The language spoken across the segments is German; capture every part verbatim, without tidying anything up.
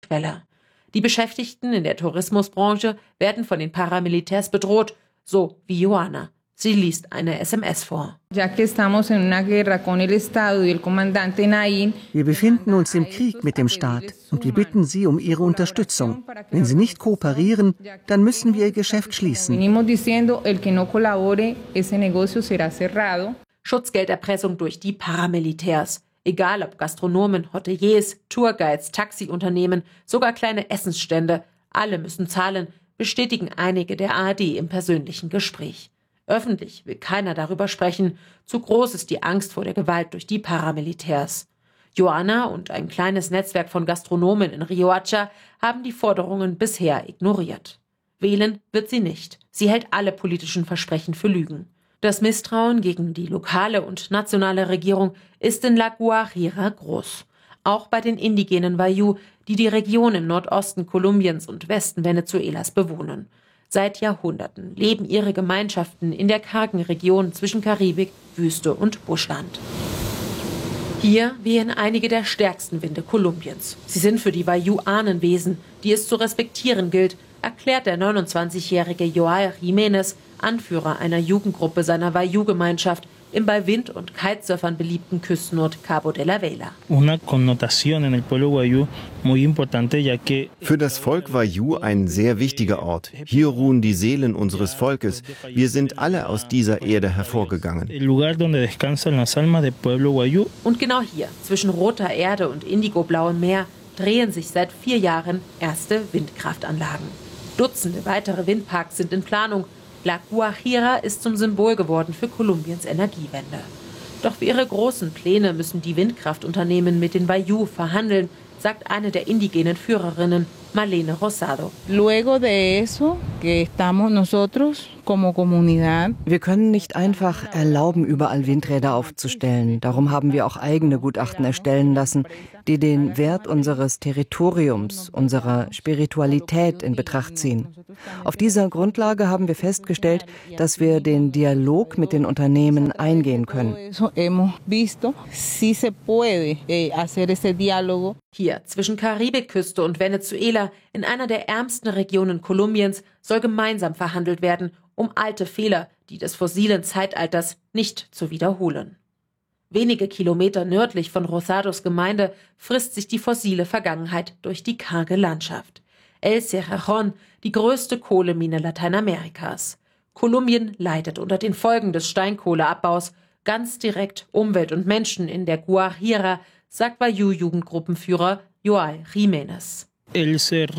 Quelle. Die Beschäftigten in der Tourismusbranche werden von den Paramilitärs bedroht, so wie Joana. Sie liest eine S M S vor. Wir befinden uns im Krieg mit dem Staat und wir bitten Sie um Ihre Unterstützung. Wenn Sie nicht kooperieren, dann müssen wir Ihr Geschäft schließen. Schutzgelderpressung durch die Paramilitärs. Egal ob Gastronomen, Hoteliers, Tourguides, Taxiunternehmen, sogar kleine Essensstände, alle müssen zahlen, bestätigen einige der A R D im persönlichen Gespräch. Öffentlich will keiner darüber sprechen, zu groß ist die Angst vor der Gewalt durch die Paramilitärs. Joana und ein kleines Netzwerk von Gastronomen in Riohacha haben die Forderungen bisher ignoriert. Wählen wird sie nicht. Sie hält alle politischen Versprechen für Lügen. Das Misstrauen gegen die lokale und nationale Regierung ist in La Guajira groß. Auch bei den indigenen Wayuu, die die Region im Nordosten Kolumbiens und Westen Venezuelas bewohnen. Seit Jahrhunderten leben ihre Gemeinschaften in der kargen Region zwischen Karibik, Wüste und Buschland. Hier wehen einige der stärksten Winde Kolumbiens. Sie sind für die Wayuu Ahnenwesen, die es zu respektieren gilt, erklärt der neunundzwanzigjährige Joao Jiménez, Anführer einer Jugendgruppe seiner Wayuu-Gemeinschaft, im bei Wind- und Kitesurfern beliebten Küstenort Cabo de la Vela. Für das Volk Wayuu ein sehr wichtiger Ort. Hier ruhen die Seelen unseres Volkes. Wir sind alle aus dieser Erde hervorgegangen. Und genau hier, zwischen roter Erde und indigoblauem Meer, drehen sich seit vier Jahren erste Windkraftanlagen. Dutzende weitere Windparks sind in Planung. La Guajira ist zum Symbol geworden für Kolumbiens Energiewende. Doch für ihre großen Pläne müssen die Windkraftunternehmen mit den Wayuu verhandeln, sagt eine der indigenen Führerinnen, Marlene Rosado. Wir können nicht einfach erlauben, überall Windräder aufzustellen. Darum haben wir auch eigene Gutachten erstellen lassen, die den Wert unseres Territoriums, unserer Spiritualität in Betracht ziehen. Auf dieser Grundlage haben wir festgestellt, dass wir den Dialog mit den Unternehmen eingehen können. Hier zwischen Karibikküste und Venezuela, in einer der ärmsten Regionen Kolumbiens, soll gemeinsam verhandelt werden, um alte Fehler, die des fossilen Zeitalters, nicht zu wiederholen. Wenige Kilometer nördlich von Rosados Gemeinde frisst sich die fossile Vergangenheit durch die karge Landschaft. El Cerrejón, die größte Kohlemine Lateinamerikas. Kolumbien leidet unter den Folgen des Steinkohleabbaus, ganz direkt Umwelt und Menschen in der Guajira, sagt Wayuu-Jugendgruppenführer Joao Jiménez. Die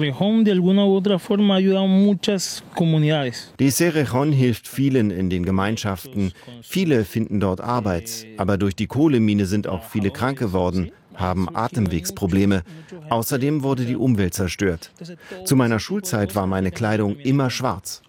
Cerrejón hilft vielen in den Gemeinschaften. Viele finden dort Arbeit. Aber durch die Kohlemine sind auch viele krank geworden, haben Atemwegsprobleme. Außerdem wurde die Umwelt zerstört. Zu meiner Schulzeit war meine Kleidung immer schwarz.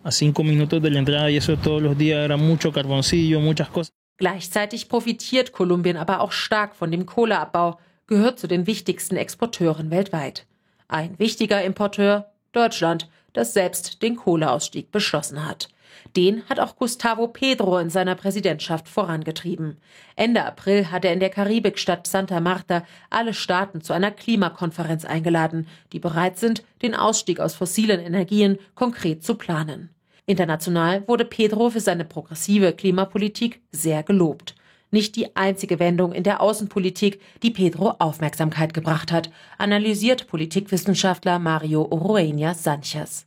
Gleichzeitig profitiert Kolumbien aber auch stark von dem Kohleabbau, gehört zu den wichtigsten Exporteuren weltweit. Ein wichtiger Importeur, Deutschland, das selbst den Kohleausstieg beschlossen hat. Den hat auch Gustavo Petro in seiner Präsidentschaft vorangetrieben. Ende April hat er in der Karibikstadt Santa Marta alle Staaten zu einer Klimakonferenz eingeladen, die bereit sind, den Ausstieg aus fossilen Energien konkret zu planen. International wurde Petro für seine progressive Klimapolitik sehr gelobt. Nicht die einzige Wendung in der Außenpolitik, die Petro Aufmerksamkeit gebracht hat, analysiert Politikwissenschaftler Mario Oroeña Sánchez.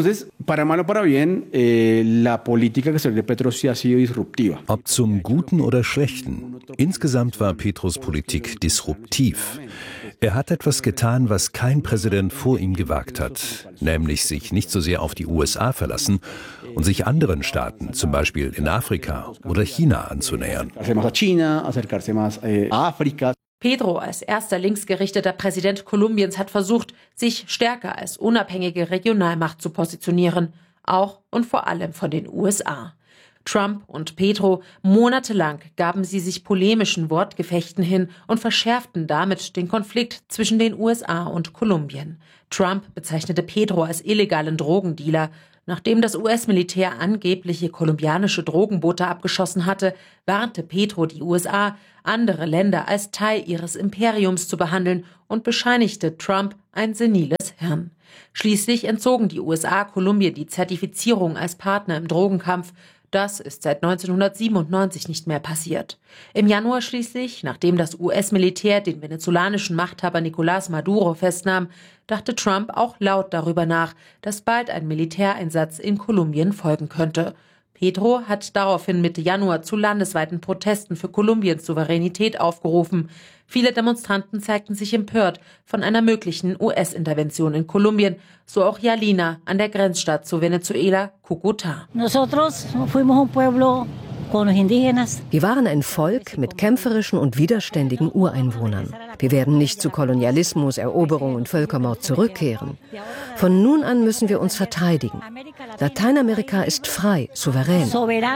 Ob zum Guten oder Schlechten, insgesamt war Petros Politik disruptiv. Er hat etwas getan, was kein Präsident vor ihm gewagt hat, nämlich sich nicht so sehr auf die U S A verlassen und sich anderen Staaten, zum Beispiel in Afrika oder China, anzunähern. Petro als erster linksgerichteter Präsident Kolumbiens hat versucht, sich stärker als unabhängige Regionalmacht zu positionieren, auch und vor allem von den U S A. Trump und Petro, monatelang gaben sie sich polemischen Wortgefechten hin und verschärften damit den Konflikt zwischen den U S A und Kolumbien. Trump bezeichnete Petro als illegalen Drogendealer. Nachdem das U S-Militär angebliche kolumbianische Drogenboote abgeschossen hatte, warnte Petro die U S A, andere Länder als Teil ihres Imperiums zu behandeln und bescheinigte Trump ein seniles Hirn. Schließlich entzogen die U S A Kolumbien die Zertifizierung als Partner im Drogenkampf. Das ist seit neunzehnhundertsiebenundneunzig nicht mehr passiert. Im Januar schließlich, nachdem das U S-Militär den venezolanischen Machthaber Nicolás Maduro festnahm, dachte Trump auch laut darüber nach, dass bald ein Militäreinsatz in Kolumbien folgen könnte. Petro hat daraufhin Mitte Januar zu landesweiten Protesten für Kolumbiens Souveränität aufgerufen. Viele Demonstranten zeigten sich empört von einer möglichen U S-Intervention in Kolumbien, so auch Yalina an der Grenzstadt zu Venezuela, Cúcuta. Wir waren ein Volk mit kämpferischen und widerständigen Ureinwohnern. Wir werden nicht zu Kolonialismus, Eroberung und Völkermord zurückkehren. Von nun an müssen wir uns verteidigen. Lateinamerika ist frei, souverän.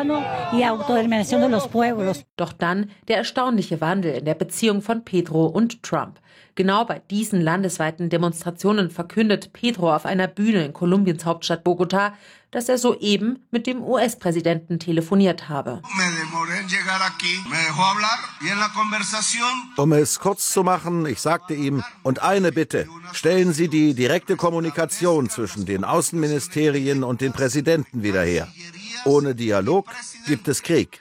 Doch dann der erstaunliche Wandel in der Beziehung von Petro und Trump. Genau bei diesen landesweiten Demonstrationen verkündet Petro auf einer Bühne in Kolumbiens Hauptstadt Bogotá, dass er soeben mit dem U S-Präsidenten telefoniert habe. Um es kurz zu machen, ich sagte ihm, und eine Bitte, stellen Sie die direkte Kommunikation zwischen den Außenministerien und den Präsidenten wieder her. Ohne Dialog gibt es Krieg.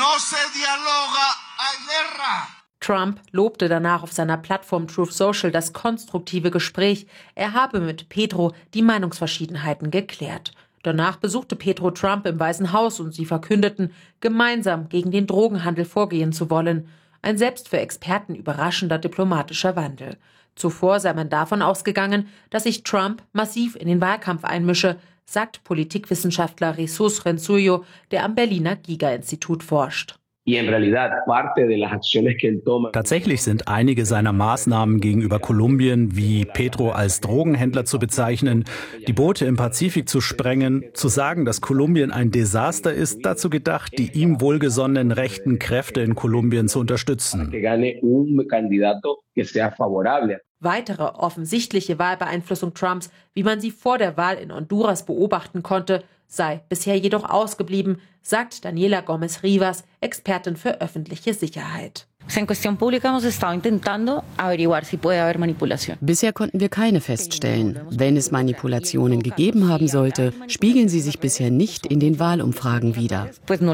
Trump lobte danach auf seiner Plattform Truth Social das konstruktive Gespräch. Er habe mit Petro die Meinungsverschiedenheiten geklärt. Danach besuchte Petro Trump im Weißen Haus und sie verkündeten, gemeinsam gegen den Drogenhandel vorgehen zu wollen. Ein selbst für Experten überraschender diplomatischer Wandel. Zuvor sei man davon ausgegangen, dass sich Trump massiv in den Wahlkampf einmische, sagt Politikwissenschaftler Jesús Renzuyo, der am Berliner Giga-Institut forscht. Tatsächlich sind einige seiner Maßnahmen gegenüber Kolumbien, wie Petro als Drogenhändler zu bezeichnen, die Boote im Pazifik zu sprengen, zu sagen, dass Kolumbien ein Desaster ist, dazu gedacht, die ihm wohlgesonnenen rechten Kräfte in Kolumbien zu unterstützen. Weitere offensichtliche Wahlbeeinflussung Trumps, wie man sie vor der Wahl in Honduras beobachten konnte, sei bisher jedoch ausgeblieben, sagt Daniela Gómez Rivas, Expertin für öffentliche Sicherheit. Bisher konnten wir keine feststellen. Wenn es Manipulationen gegeben haben sollte, spiegeln sie sich bisher nicht in den Wahlumfragen wider.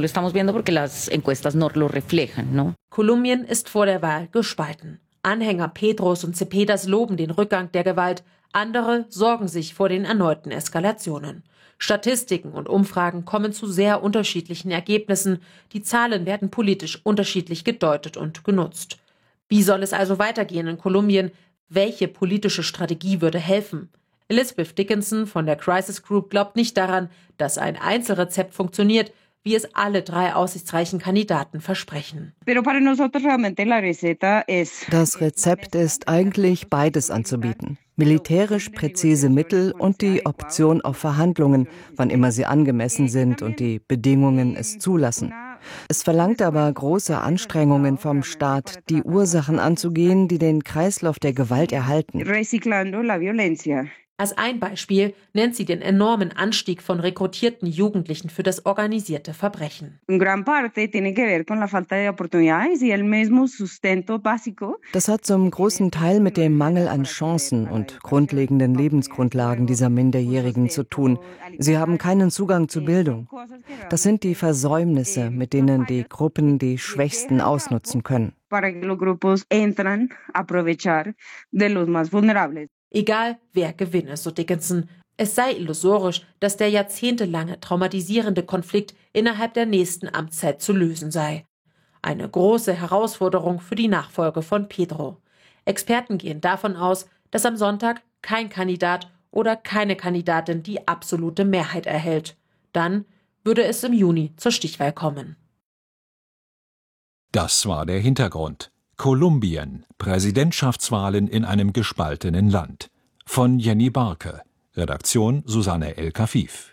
Kolumbien ist vor der Wahl gespalten. Anhänger Petros und Cepedas loben den Rückgang der Gewalt, andere sorgen sich vor den erneuten Eskalationen. Statistiken und Umfragen kommen zu sehr unterschiedlichen Ergebnissen. Die Zahlen werden politisch unterschiedlich gedeutet und genutzt. Wie soll es also weitergehen in Kolumbien? Welche politische Strategie würde helfen? Elizabeth Dickinson von der Crisis Group glaubt nicht daran, dass ein Einzelrezept funktioniert, wie es alle drei aussichtsreichen Kandidaten versprechen. Das Rezept ist eigentlich beides anzubieten. Militärisch präzise Mittel und die Option auf Verhandlungen, wann immer sie angemessen sind und die Bedingungen es zulassen. Es verlangt aber große Anstrengungen vom Staat, die Ursachen anzugehen, die den Kreislauf der Gewalt erhalten. Als ein Beispiel nennt sie den enormen Anstieg von rekrutierten Jugendlichen für das organisierte Verbrechen. Das hat zum großen Teil mit dem Mangel an Chancen und grundlegenden Lebensgrundlagen dieser Minderjährigen zu tun. Sie haben keinen Zugang zu Bildung. Das sind die Versäumnisse, mit denen die Gruppen die Schwächsten ausnutzen können. Egal, wer gewinne, so Dickinson. Es sei illusorisch, dass der jahrzehntelange traumatisierende Konflikt innerhalb der nächsten Amtszeit zu lösen sei. Eine große Herausforderung für die Nachfolge von Petro. Experten gehen davon aus, dass am Sonntag kein Kandidat oder keine Kandidatin die absolute Mehrheit erhält. Dann würde es im Juni zur Stichwahl kommen. Das war der Hintergrund. Kolumbien. Präsidentschaftswahlen in einem gespaltenen Land. Von Jenny Barke. Redaktion Susanne El-Kafif.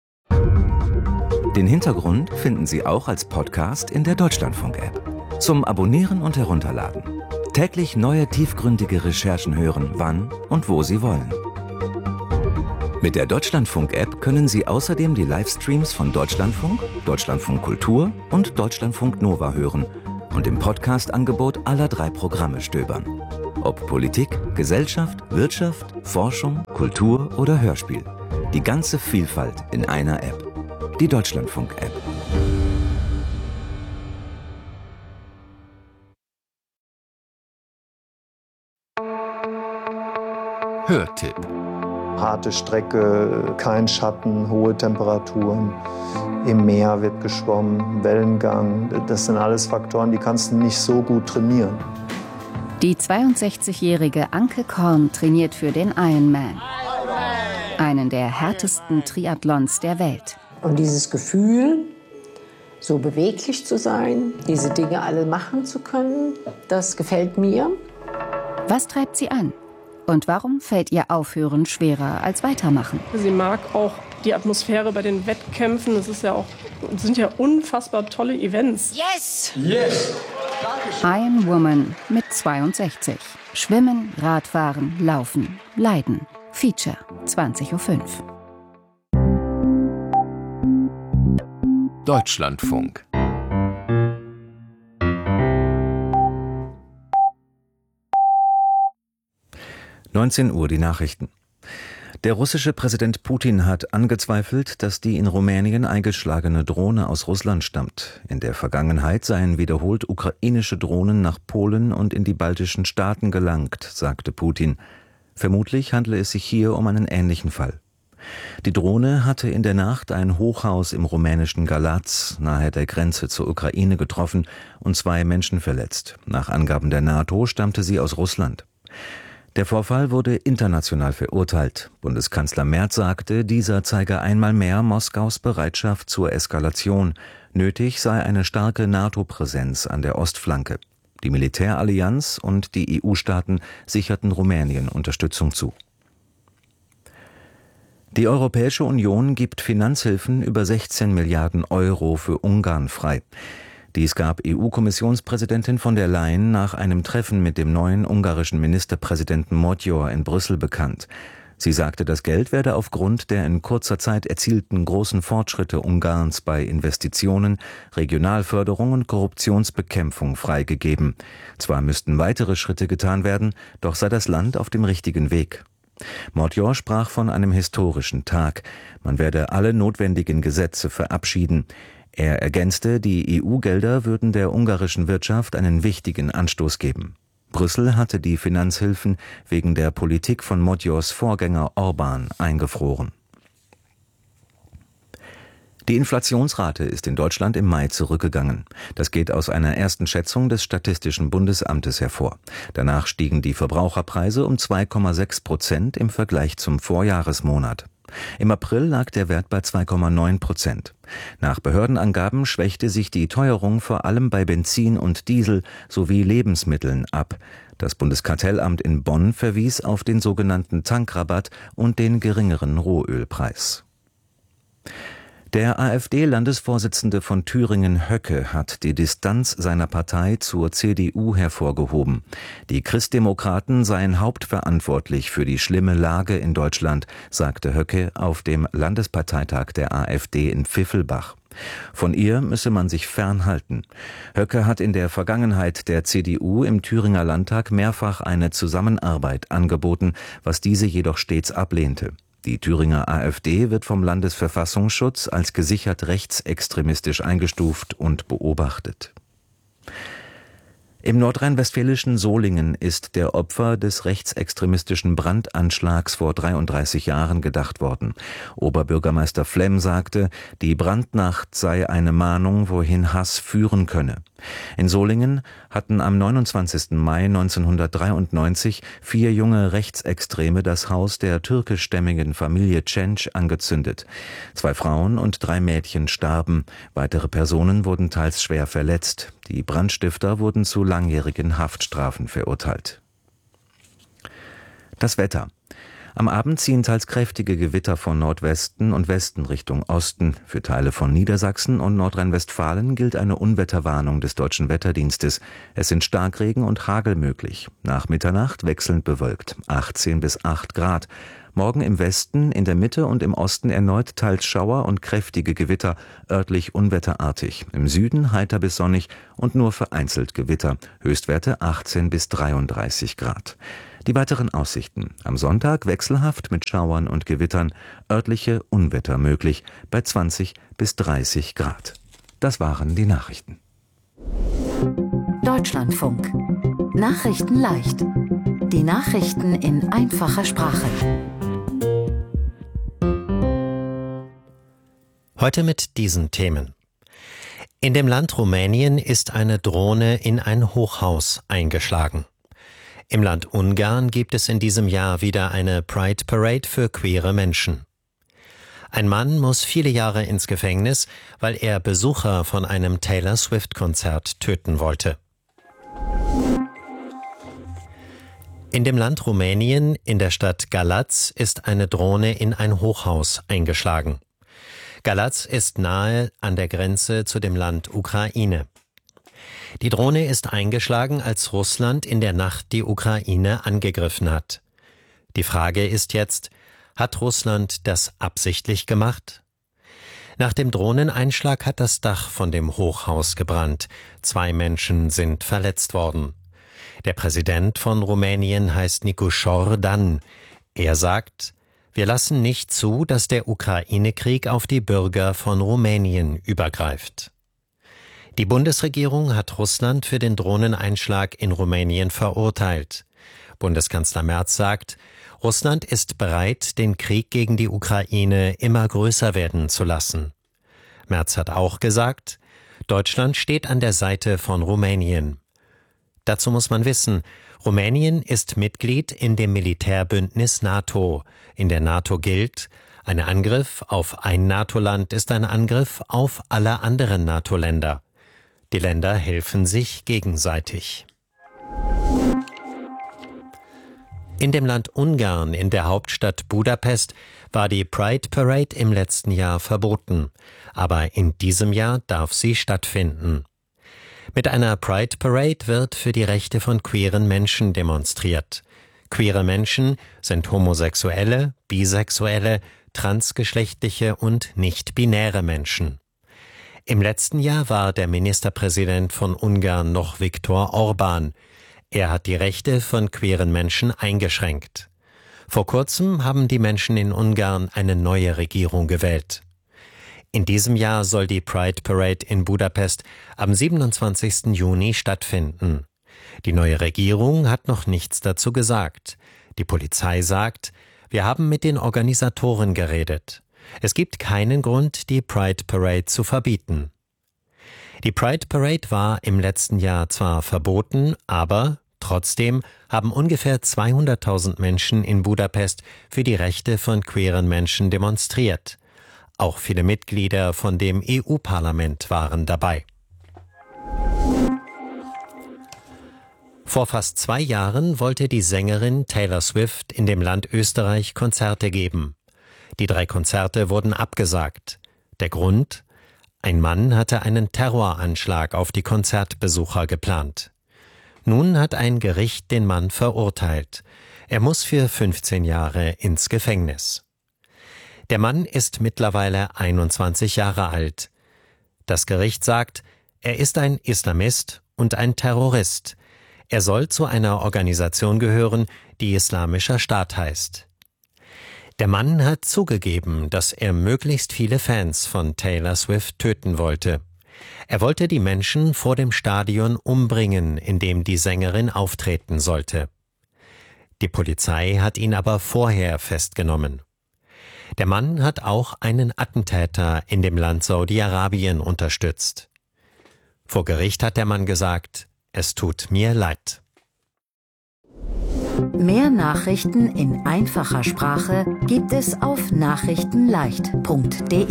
Den Hintergrund finden Sie auch als Podcast in der Deutschlandfunk-App. Zum Abonnieren und Herunterladen. Täglich neue tiefgründige Recherchen hören, wann und wo Sie wollen. Mit der Deutschlandfunk-App können Sie außerdem die Livestreams von Deutschlandfunk, Deutschlandfunk Kultur und Deutschlandfunk Nova hören und im Podcast-Angebot aller drei Programme stöbern. Ob Politik, Gesellschaft, Wirtschaft, Forschung, Kultur oder Hörspiel. Die ganze Vielfalt in einer App. Die Deutschlandfunk-App. Hörtipp. Harte Strecke, kein Schatten, hohe Temperaturen. Im Meer wird geschwommen, Wellengang. Das sind alles Faktoren, die kannst du nicht so gut trainieren. Die zweiundsechzigjährige Anke Korn trainiert für den Ironman. Einen der härtesten Triathlons der Welt. Und dieses Gefühl, so beweglich zu sein, diese Dinge alle machen zu können, das gefällt mir. Was treibt sie an? Und warum fällt ihr Aufhören schwerer als Weitermachen? Sie mag auch die Atmosphäre bei den Wettkämpfen. Das ist ja auch, sind ja unfassbar tolle Events. Yes! Yes! Iron Woman mit zweiundsechzig. Schwimmen, Radfahren, Laufen, Leiden. Feature, zwanzig Uhr fünf. Deutschlandfunk. neunzehn Uhr die Nachrichten. Der russische Präsident Putin hat angezweifelt, dass die in Rumänien eingeschlagene Drohne aus Russland stammt. In der Vergangenheit seien wiederholt ukrainische Drohnen nach Polen und in die baltischen Staaten gelangt, sagte Putin. Vermutlich handle es sich hier um einen ähnlichen Fall. Die Drohne hatte in der Nacht ein Hochhaus im rumänischen Galați nahe der Grenze zur Ukraine getroffen und zwei Menschen verletzt. Nach Angaben der NATO stammte sie aus Russland. Der Vorfall wurde international verurteilt. Bundeskanzler Merz sagte, dieser zeige einmal mehr Moskaus Bereitschaft zur Eskalation. Nötig sei eine starke NATO-Präsenz an der Ostflanke. Die Militärallianz und die E U-Staaten sicherten Rumänien Unterstützung zu. Die Europäische Union gibt Finanzhilfen über sechzehn Milliarden Euro für Ungarn frei. Dies gab E U-Kommissionspräsidentin von der Leyen nach einem Treffen mit dem neuen ungarischen Ministerpräsidenten Magyar in Brüssel bekannt. Sie sagte, das Geld werde aufgrund der in kurzer Zeit erzielten großen Fortschritte Ungarns bei Investitionen, Regionalförderung und Korruptionsbekämpfung freigegeben. Zwar müssten weitere Schritte getan werden, doch sei das Land auf dem richtigen Weg. Magyar sprach von einem historischen Tag. Man werde alle notwendigen Gesetze verabschieden. Er ergänzte, die E U-Gelder würden der ungarischen Wirtschaft einen wichtigen Anstoß geben. Brüssel hatte die Finanzhilfen wegen der Politik von Magyars Vorgänger Orbán eingefroren. Die Inflationsrate ist in Deutschland im Mai zurückgegangen. Das geht aus einer ersten Schätzung des Statistischen Bundesamtes hervor. Danach stiegen die Verbraucherpreise um zwei Komma sechs Prozent im Vergleich zum Vorjahresmonat. Im April lag der Wert bei zwei Komma neun Prozent. Nach Behördenangaben schwächte sich die Teuerung vor allem bei Benzin und Diesel sowie Lebensmitteln ab. Das Bundeskartellamt in Bonn verwies auf den sogenannten Tankrabatt und den geringeren Rohölpreis. Der AfD-Landesvorsitzende von Thüringen, Höcke, hat die Distanz seiner Partei zur C D U hervorgehoben. Die Christdemokraten seien hauptverantwortlich für die schlimme Lage in Deutschland, sagte Höcke auf dem Landesparteitag der AfD in Pfiffelbach. Von ihr müsse man sich fernhalten. Höcke hat in der Vergangenheit der C D U im Thüringer Landtag mehrfach eine Zusammenarbeit angeboten, was diese jedoch stets ablehnte. Die Thüringer AfD wird vom Landesverfassungsschutz als gesichert rechtsextremistisch eingestuft und beobachtet. Im nordrhein-westfälischen Solingen ist der Opfer des rechtsextremistischen Brandanschlags vor dreiunddreißig Jahren gedacht worden. Oberbürgermeister Flemm sagte, die Brandnacht sei eine Mahnung, wohin Hass führen könne. In Solingen hatten am neunundzwanzigsten Mai neunzehnhundertdreiundneunzig vier junge Rechtsextreme das Haus der türkischstämmigen Familie Cenc angezündet. Zwei Frauen und drei Mädchen starben. Weitere Personen wurden teils schwer verletzt. Die Brandstifter wurden zu langjährigen Haftstrafen verurteilt. Das Wetter. Am Abend ziehen teils kräftige Gewitter von Nordwesten und Westen Richtung Osten. Für Teile von Niedersachsen und Nordrhein-Westfalen gilt eine Unwetterwarnung des Deutschen Wetterdienstes. Es sind Starkregen und Hagel möglich. Nach Mitternacht wechselnd bewölkt, achtzehn bis acht Grad. Morgen im Westen, in der Mitte und im Osten erneut teils Schauer und kräftige Gewitter, örtlich unwetterartig. Im Süden heiter bis sonnig und nur vereinzelt Gewitter. Höchstwerte achtzehn bis dreiunddreißig Grad. Die weiteren Aussichten. Am Sonntag wechselhaft mit Schauern und Gewittern, örtliche Unwetter möglich bei zwanzig bis dreißig Grad. Das waren die Nachrichten. Deutschlandfunk. Nachrichten leicht. Die Nachrichten in einfacher Sprache. Heute mit diesen Themen. In dem Land Rumänien ist eine Drohne in ein Hochhaus eingeschlagen. Im Land Ungarn gibt es in diesem Jahr wieder eine Pride Parade für queere Menschen. Ein Mann muss viele Jahre ins Gefängnis, weil er Besucher von einem Taylor Swift-Konzert töten wollte. In dem Land Rumänien, in der Stadt Galați, ist eine Drohne in ein Hochhaus eingeschlagen. Galați ist nahe an der Grenze zu dem Land Ukraine. Die Drohne ist eingeschlagen, als Russland in der Nacht die Ukraine angegriffen hat. Die Frage ist jetzt, hat Russland das absichtlich gemacht? Nach dem Drohneneinschlag hat das Dach von dem Hochhaus gebrannt. Zwei Menschen sind verletzt worden. Der Präsident von Rumänien heißt Nicușor Dan. Er sagt, wir lassen nicht zu, dass der Ukraine-Krieg auf die Bürger von Rumänien übergreift. Die Bundesregierung hat Russland für den Drohneneinschlag in Rumänien verurteilt. Bundeskanzler Merz sagt, Russland ist bereit, den Krieg gegen die Ukraine immer größer werden zu lassen. Merz hat auch gesagt, Deutschland steht an der Seite von Rumänien. Dazu muss man wissen, Rumänien ist Mitglied in dem Militärbündnis NATO. In der NATO gilt, ein Angriff auf ein NATO-Land ist ein Angriff auf alle anderen NATO-Länder. Die Länder helfen sich gegenseitig. In dem Land Ungarn, in der Hauptstadt Budapest, war die Pride Parade im letzten Jahr verboten. Aber in diesem Jahr darf sie stattfinden. Mit einer Pride Parade wird für die Rechte von queeren Menschen demonstriert. Queere Menschen sind homosexuelle, bisexuelle, transgeschlechtliche und nicht-binäre Menschen. Im letzten Jahr war der Ministerpräsident von Ungarn noch Viktor Orbán. Er hat die Rechte von queeren Menschen eingeschränkt. Vor kurzem haben die Menschen in Ungarn eine neue Regierung gewählt. In diesem Jahr soll die Pride Parade in Budapest am siebenundzwanzigsten Juni stattfinden. Die neue Regierung hat noch nichts dazu gesagt. Die Polizei sagt, wir haben mit den Organisatoren geredet. Es gibt keinen Grund, die Pride Parade zu verbieten. Die Pride Parade war im letzten Jahr zwar verboten, aber trotzdem haben ungefähr zweihunderttausend Menschen in Budapest für die Rechte von queeren Menschen demonstriert. Auch viele Mitglieder von dem E U-Parlament waren dabei. Vor fast zwei Jahren wollte die Sängerin Taylor Swift in dem Land Österreich Konzerte geben. Die drei Konzerte wurden abgesagt. Der Grund? Ein Mann hatte einen Terroranschlag auf die Konzertbesucher geplant. Nun hat ein Gericht den Mann verurteilt. Er muss für fünfzehn Jahre ins Gefängnis. Der Mann ist mittlerweile einundzwanzig Jahre alt. Das Gericht sagt, er ist ein Islamist und ein Terrorist. Er soll zu einer Organisation gehören, die Islamischer Staat heißt. Der Mann hat zugegeben, dass er möglichst viele Fans von Taylor Swift töten wollte. Er wollte die Menschen vor dem Stadion umbringen, in dem die Sängerin auftreten sollte. Die Polizei hat ihn aber vorher festgenommen. Der Mann hat auch einen Attentäter in dem Land Saudi-Arabien unterstützt. Vor Gericht hat der Mann gesagt, es tut mir leid. Mehr Nachrichten in einfacher Sprache gibt es auf nachrichtenleicht punkt de.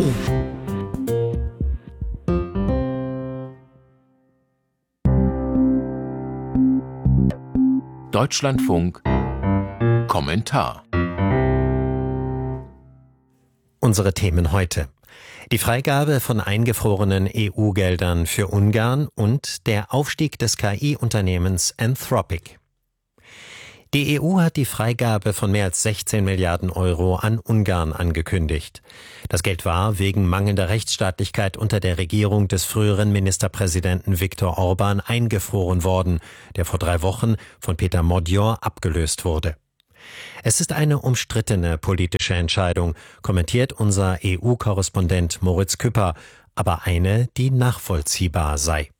Deutschlandfunk Kommentar. Unsere Themen heute: Die Freigabe von eingefrorenen E U-Geldern für Ungarn und der Aufstieg des K I-Unternehmens Anthropic. Die E U hat die Freigabe von mehr als sechzehn Milliarden Euro an Ungarn angekündigt. Das Geld war wegen mangelnder Rechtsstaatlichkeit unter der Regierung des früheren Ministerpräsidenten Viktor Orban eingefroren worden, der vor drei Wochen von Peter Modjor abgelöst wurde. Es ist eine umstrittene politische Entscheidung, kommentiert unser E U-Korrespondent Moritz Küpper, aber eine, die nachvollziehbar sei.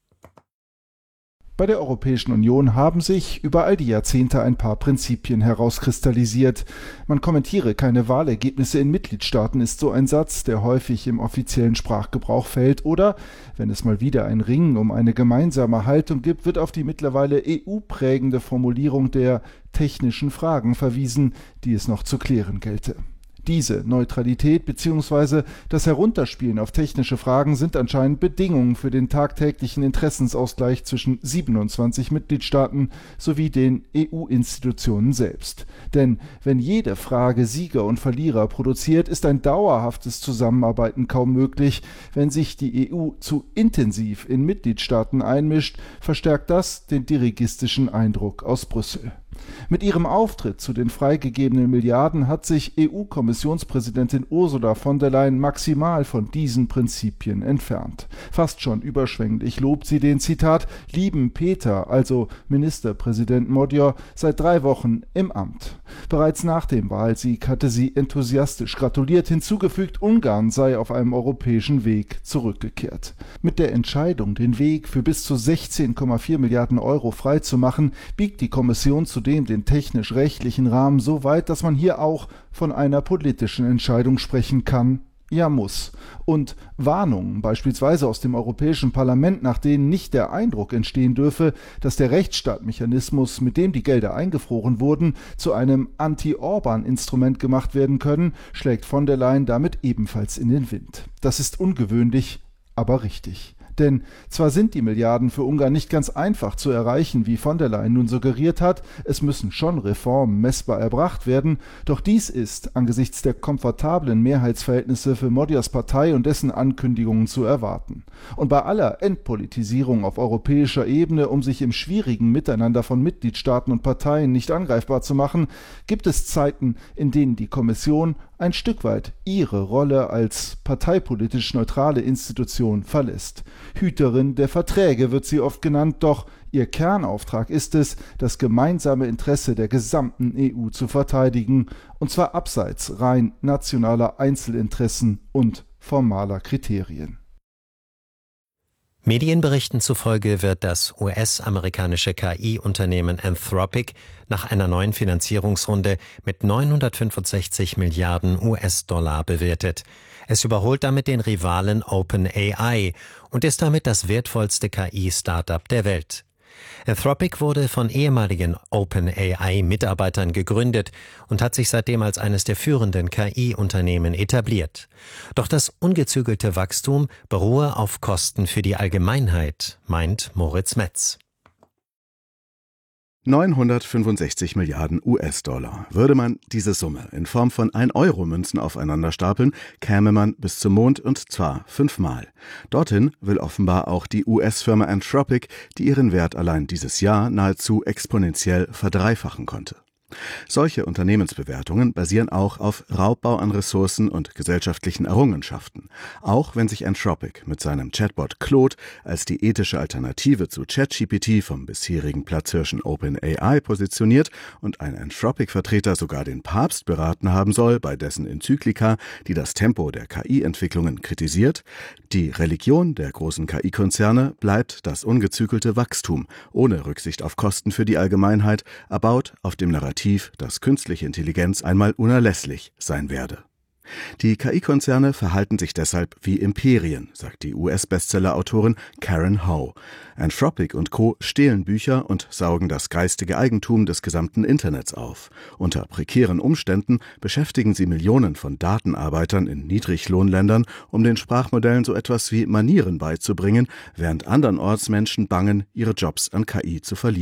Bei der Europäischen Union haben sich über all die Jahrzehnte ein paar Prinzipien herauskristallisiert. Man kommentiere keine Wahlergebnisse in Mitgliedstaaten ist so ein Satz, der häufig im offiziellen Sprachgebrauch fällt. Oder, wenn es mal wieder ein Ringen um eine gemeinsame Haltung gibt, wird auf die mittlerweile E U-prägende Formulierung der technischen Fragen verwiesen, die es noch zu klären gelte. Diese Neutralität bzw. das Herunterspielen auf technische Fragen sind anscheinend Bedingungen für den tagtäglichen Interessensausgleich zwischen siebenundzwanzig Mitgliedstaaten sowie den E U-Institutionen selbst. Denn wenn jede Frage Sieger und Verlierer produziert, ist ein dauerhaftes Zusammenarbeiten kaum möglich. Wenn sich die E U zu intensiv in Mitgliedstaaten einmischt, verstärkt das den dirigistischen Eindruck aus Brüssel. Mit ihrem Auftritt zu den freigegebenen Milliarden hat sich E U-Kommissionspräsidentin Ursula von der Leyen maximal von diesen Prinzipien entfernt. Fast schon überschwänglich lobt sie den, Zitat, lieben Peter, also Ministerpräsident Modjor, seit drei Wochen im Amt. Bereits nach dem Wahlsieg hatte sie enthusiastisch gratuliert, hinzugefügt, Ungarn sei auf einem europäischen Weg zurückgekehrt. Mit der Entscheidung, den Weg für bis zu sechzehn Komma vier Milliarden Euro freizumachen, biegt die Kommission zudem den technisch-rechtlichen Rahmen so weit, dass man hier auch von einer politischen Entscheidung sprechen kann, ja muss. Und Warnungen, beispielsweise aus dem Europäischen Parlament, nach denen nicht der Eindruck entstehen dürfe, dass der Rechtsstaatmechanismus, mit dem die Gelder eingefroren wurden, zu einem Anti-Orban-Instrument gemacht werden können, schlägt von der Leyen damit ebenfalls in den Wind. Das ist ungewöhnlich, aber richtig. Denn zwar sind die Milliarden für Ungarn nicht ganz einfach zu erreichen, wie von der Leyen nun suggeriert hat, es müssen schon Reformen messbar erbracht werden, doch dies ist angesichts der komfortablen Mehrheitsverhältnisse für Modjors Partei und dessen Ankündigungen zu erwarten. Und bei aller Entpolitisierung auf europäischer Ebene, um sich im schwierigen Miteinander von Mitgliedstaaten und Parteien nicht angreifbar zu machen, gibt es Zeiten, in denen die Kommission ein Stück weit ihre Rolle als parteipolitisch neutrale Institution verlässt. Hüterin der Verträge wird sie oft genannt, doch ihr Kernauftrag ist es, das gemeinsame Interesse der gesamten E U zu verteidigen, und zwar abseits rein nationaler Einzelinteressen und formaler Kriterien. Medienberichten zufolge wird das U S-amerikanische K I-Unternehmen Anthropic nach einer neuen Finanzierungsrunde mit neunhundertfünfundsechzig Milliarden U S-Dollar bewertet. Es überholt damit den Rivalen OpenAI und ist damit das wertvollste K I-Startup der Welt. Anthropic wurde von ehemaligen OpenAI-Mitarbeitern gegründet und hat sich seitdem als eines der führenden K I-Unternehmen etabliert. Doch das ungezügelte Wachstum beruhe auf Kosten für die Allgemeinheit, meint Moritz Metz. neunhundertfünfundsechzig Milliarden U S-Dollar. Würde man diese Summe in Form von ein Euro Münzen aufeinander stapeln, käme man bis zum Mond, und zwar fünfmal. Dorthin will offenbar auch die U S-Firma Anthropic, die ihren Wert allein dieses Jahr nahezu exponentiell verdreifachen konnte. Solche Unternehmensbewertungen basieren auch auf Raubbau an Ressourcen und gesellschaftlichen Errungenschaften. Auch wenn sich Anthropic mit seinem Chatbot Claude als die ethische Alternative zu ChatGPT vom bisherigen Platzhirschen OpenAI positioniert und ein Anthropic-Vertreter sogar den Papst beraten haben soll bei dessen Enzyklika, die das Tempo der K I-Entwicklungen kritisiert, die Religion der großen K I-Konzerne bleibt das ungezügelte Wachstum, ohne Rücksicht auf Kosten für die Allgemeinheit, erbaut auf dem Narrativ, dass künstliche Intelligenz einmal unerlässlich sein werde. Die K I-Konzerne verhalten sich deshalb wie Imperien, sagt die U S-Bestseller-Autorin Karen Howe. Anthropic und Co. stehlen Bücher und saugen das geistige Eigentum des gesamten Internets auf. Unter prekären Umständen beschäftigen sie Millionen von Datenarbeitern in Niedriglohnländern, um den Sprachmodellen so etwas wie Manieren beizubringen, während andernorts Menschen bangen, ihre Jobs an K I zu verlieren.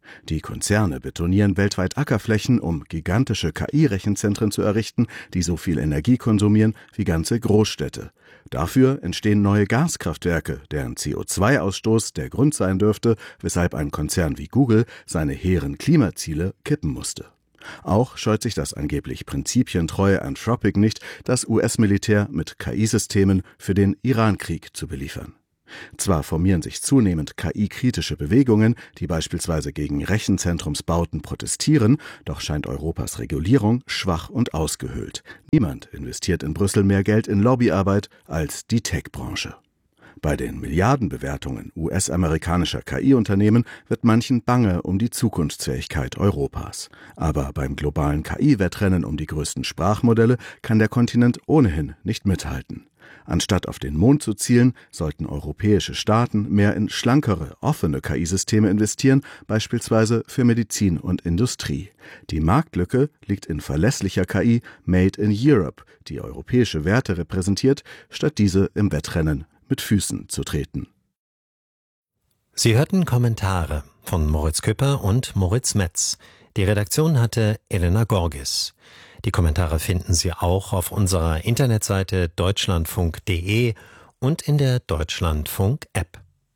Die Konzerne betonieren weltweit Ackerflächen, um gigantische K I-Rechenzentren zu errichten, die so viel Energie konsumieren wie ganze Großstädte. Dafür entstehen neue Gaskraftwerke, deren C O zwei Ausstoß der Grund sein dürfte, weshalb ein Konzern wie Google seine hehren Klimaziele kippen musste. Auch scheut sich das angeblich prinzipientreue Anthropic nicht, das U S-Militär mit K I-Systemen für den Iran-Krieg zu beliefern. Zwar formieren sich zunehmend K I-kritische Bewegungen, die beispielsweise gegen Rechenzentrumsbauten protestieren, doch scheint Europas Regulierung schwach und ausgehöhlt. Niemand investiert in Brüssel mehr Geld in Lobbyarbeit als die Tech-Branche. Bei den Milliardenbewertungen U S-amerikanischer K I-Unternehmen wird manchen bange um die Zukunftsfähigkeit Europas. Aber beim globalen K I-Wettrennen um die größten Sprachmodelle kann der Kontinent ohnehin nicht mithalten. Anstatt auf den Mond zu zielen, sollten europäische Staaten mehr in schlankere, offene K I-Systeme investieren, beispielsweise für Medizin und Industrie. Die Marktlücke liegt in verlässlicher K I Made in Europe, die europäische Werte repräsentiert, statt diese im Wettrennen mit Füßen zu treten. Sie hörten Kommentare von Moritz Küpper und Moritz Metz. Die Redaktion hatte Elena Gorgis. Die Kommentare finden Sie auch auf unserer Internetseite deutschlandfunk punkt de und in der Deutschlandfunk-App.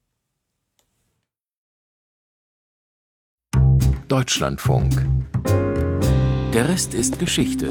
Deutschlandfunk. Der Rest ist Geschichte.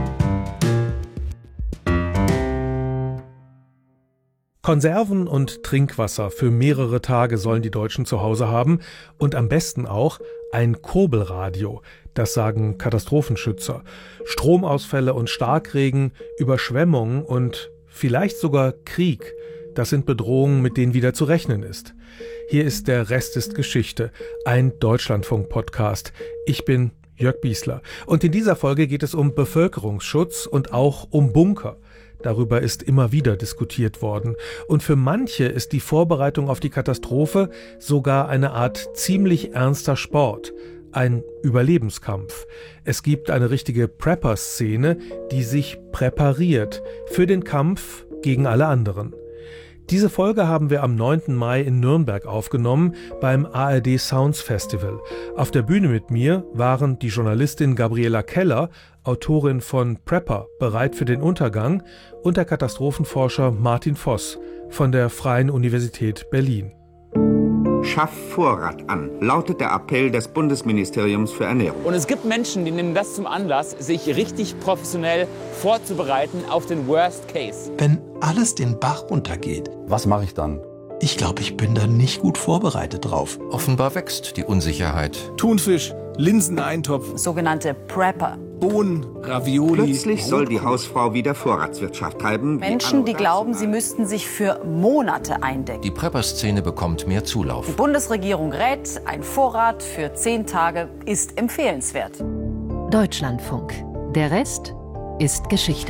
Konserven und Trinkwasser für mehrere Tage sollen die Deutschen zu Hause haben und am besten auch ein Kurbelradio. Das sagen Katastrophenschützer. Stromausfälle und Starkregen, Überschwemmungen und vielleicht sogar Krieg, das sind Bedrohungen, mit denen wieder zu rechnen ist. Hier ist der Rest ist Geschichte, ein Deutschlandfunk-Podcast. Ich bin Jörg Biesler und in dieser Folge geht es um Bevölkerungsschutz und auch um Bunker. Darüber ist immer wieder diskutiert worden. Und für manche ist die Vorbereitung auf die Katastrophe sogar eine Art ziemlich ernster Sport. Ein Überlebenskampf. Es gibt eine richtige Prepper-Szene, die sich präpariert für den Kampf gegen alle anderen. Diese Folge haben wir am neunten Mai in Nürnberg aufgenommen beim A R D Sounds Festival. Auf der Bühne mit mir waren die Journalistin Gabriela Keller, Autorin von Prepper, bereit für den Untergang, und der Katastrophenforscher Martin Voss von der Freien Universität Berlin. Schaff Vorrat an, lautet der Appell des Bundesministeriums für Ernährung. Und es gibt Menschen, die nehmen das zum Anlass, sich richtig professionell vorzubereiten auf den Worst Case. Wenn alles den Bach runtergeht, was mache ich dann? Ich glaube, ich bin da nicht gut vorbereitet drauf. Offenbar wächst die Unsicherheit. Thunfisch, Linseneintopf, sogenannte Prepper. Bohnen, Ravioli. Plötzlich soll die Hausfrau wieder Vorratswirtschaft treiben. Menschen, die glauben, sie müssten sich für Monate eindecken. Die Prepper-Szene bekommt mehr Zulauf. Die Bundesregierung rät, ein Vorrat für zehn Tage ist empfehlenswert. Deutschlandfunk. Der Rest ist Geschichte.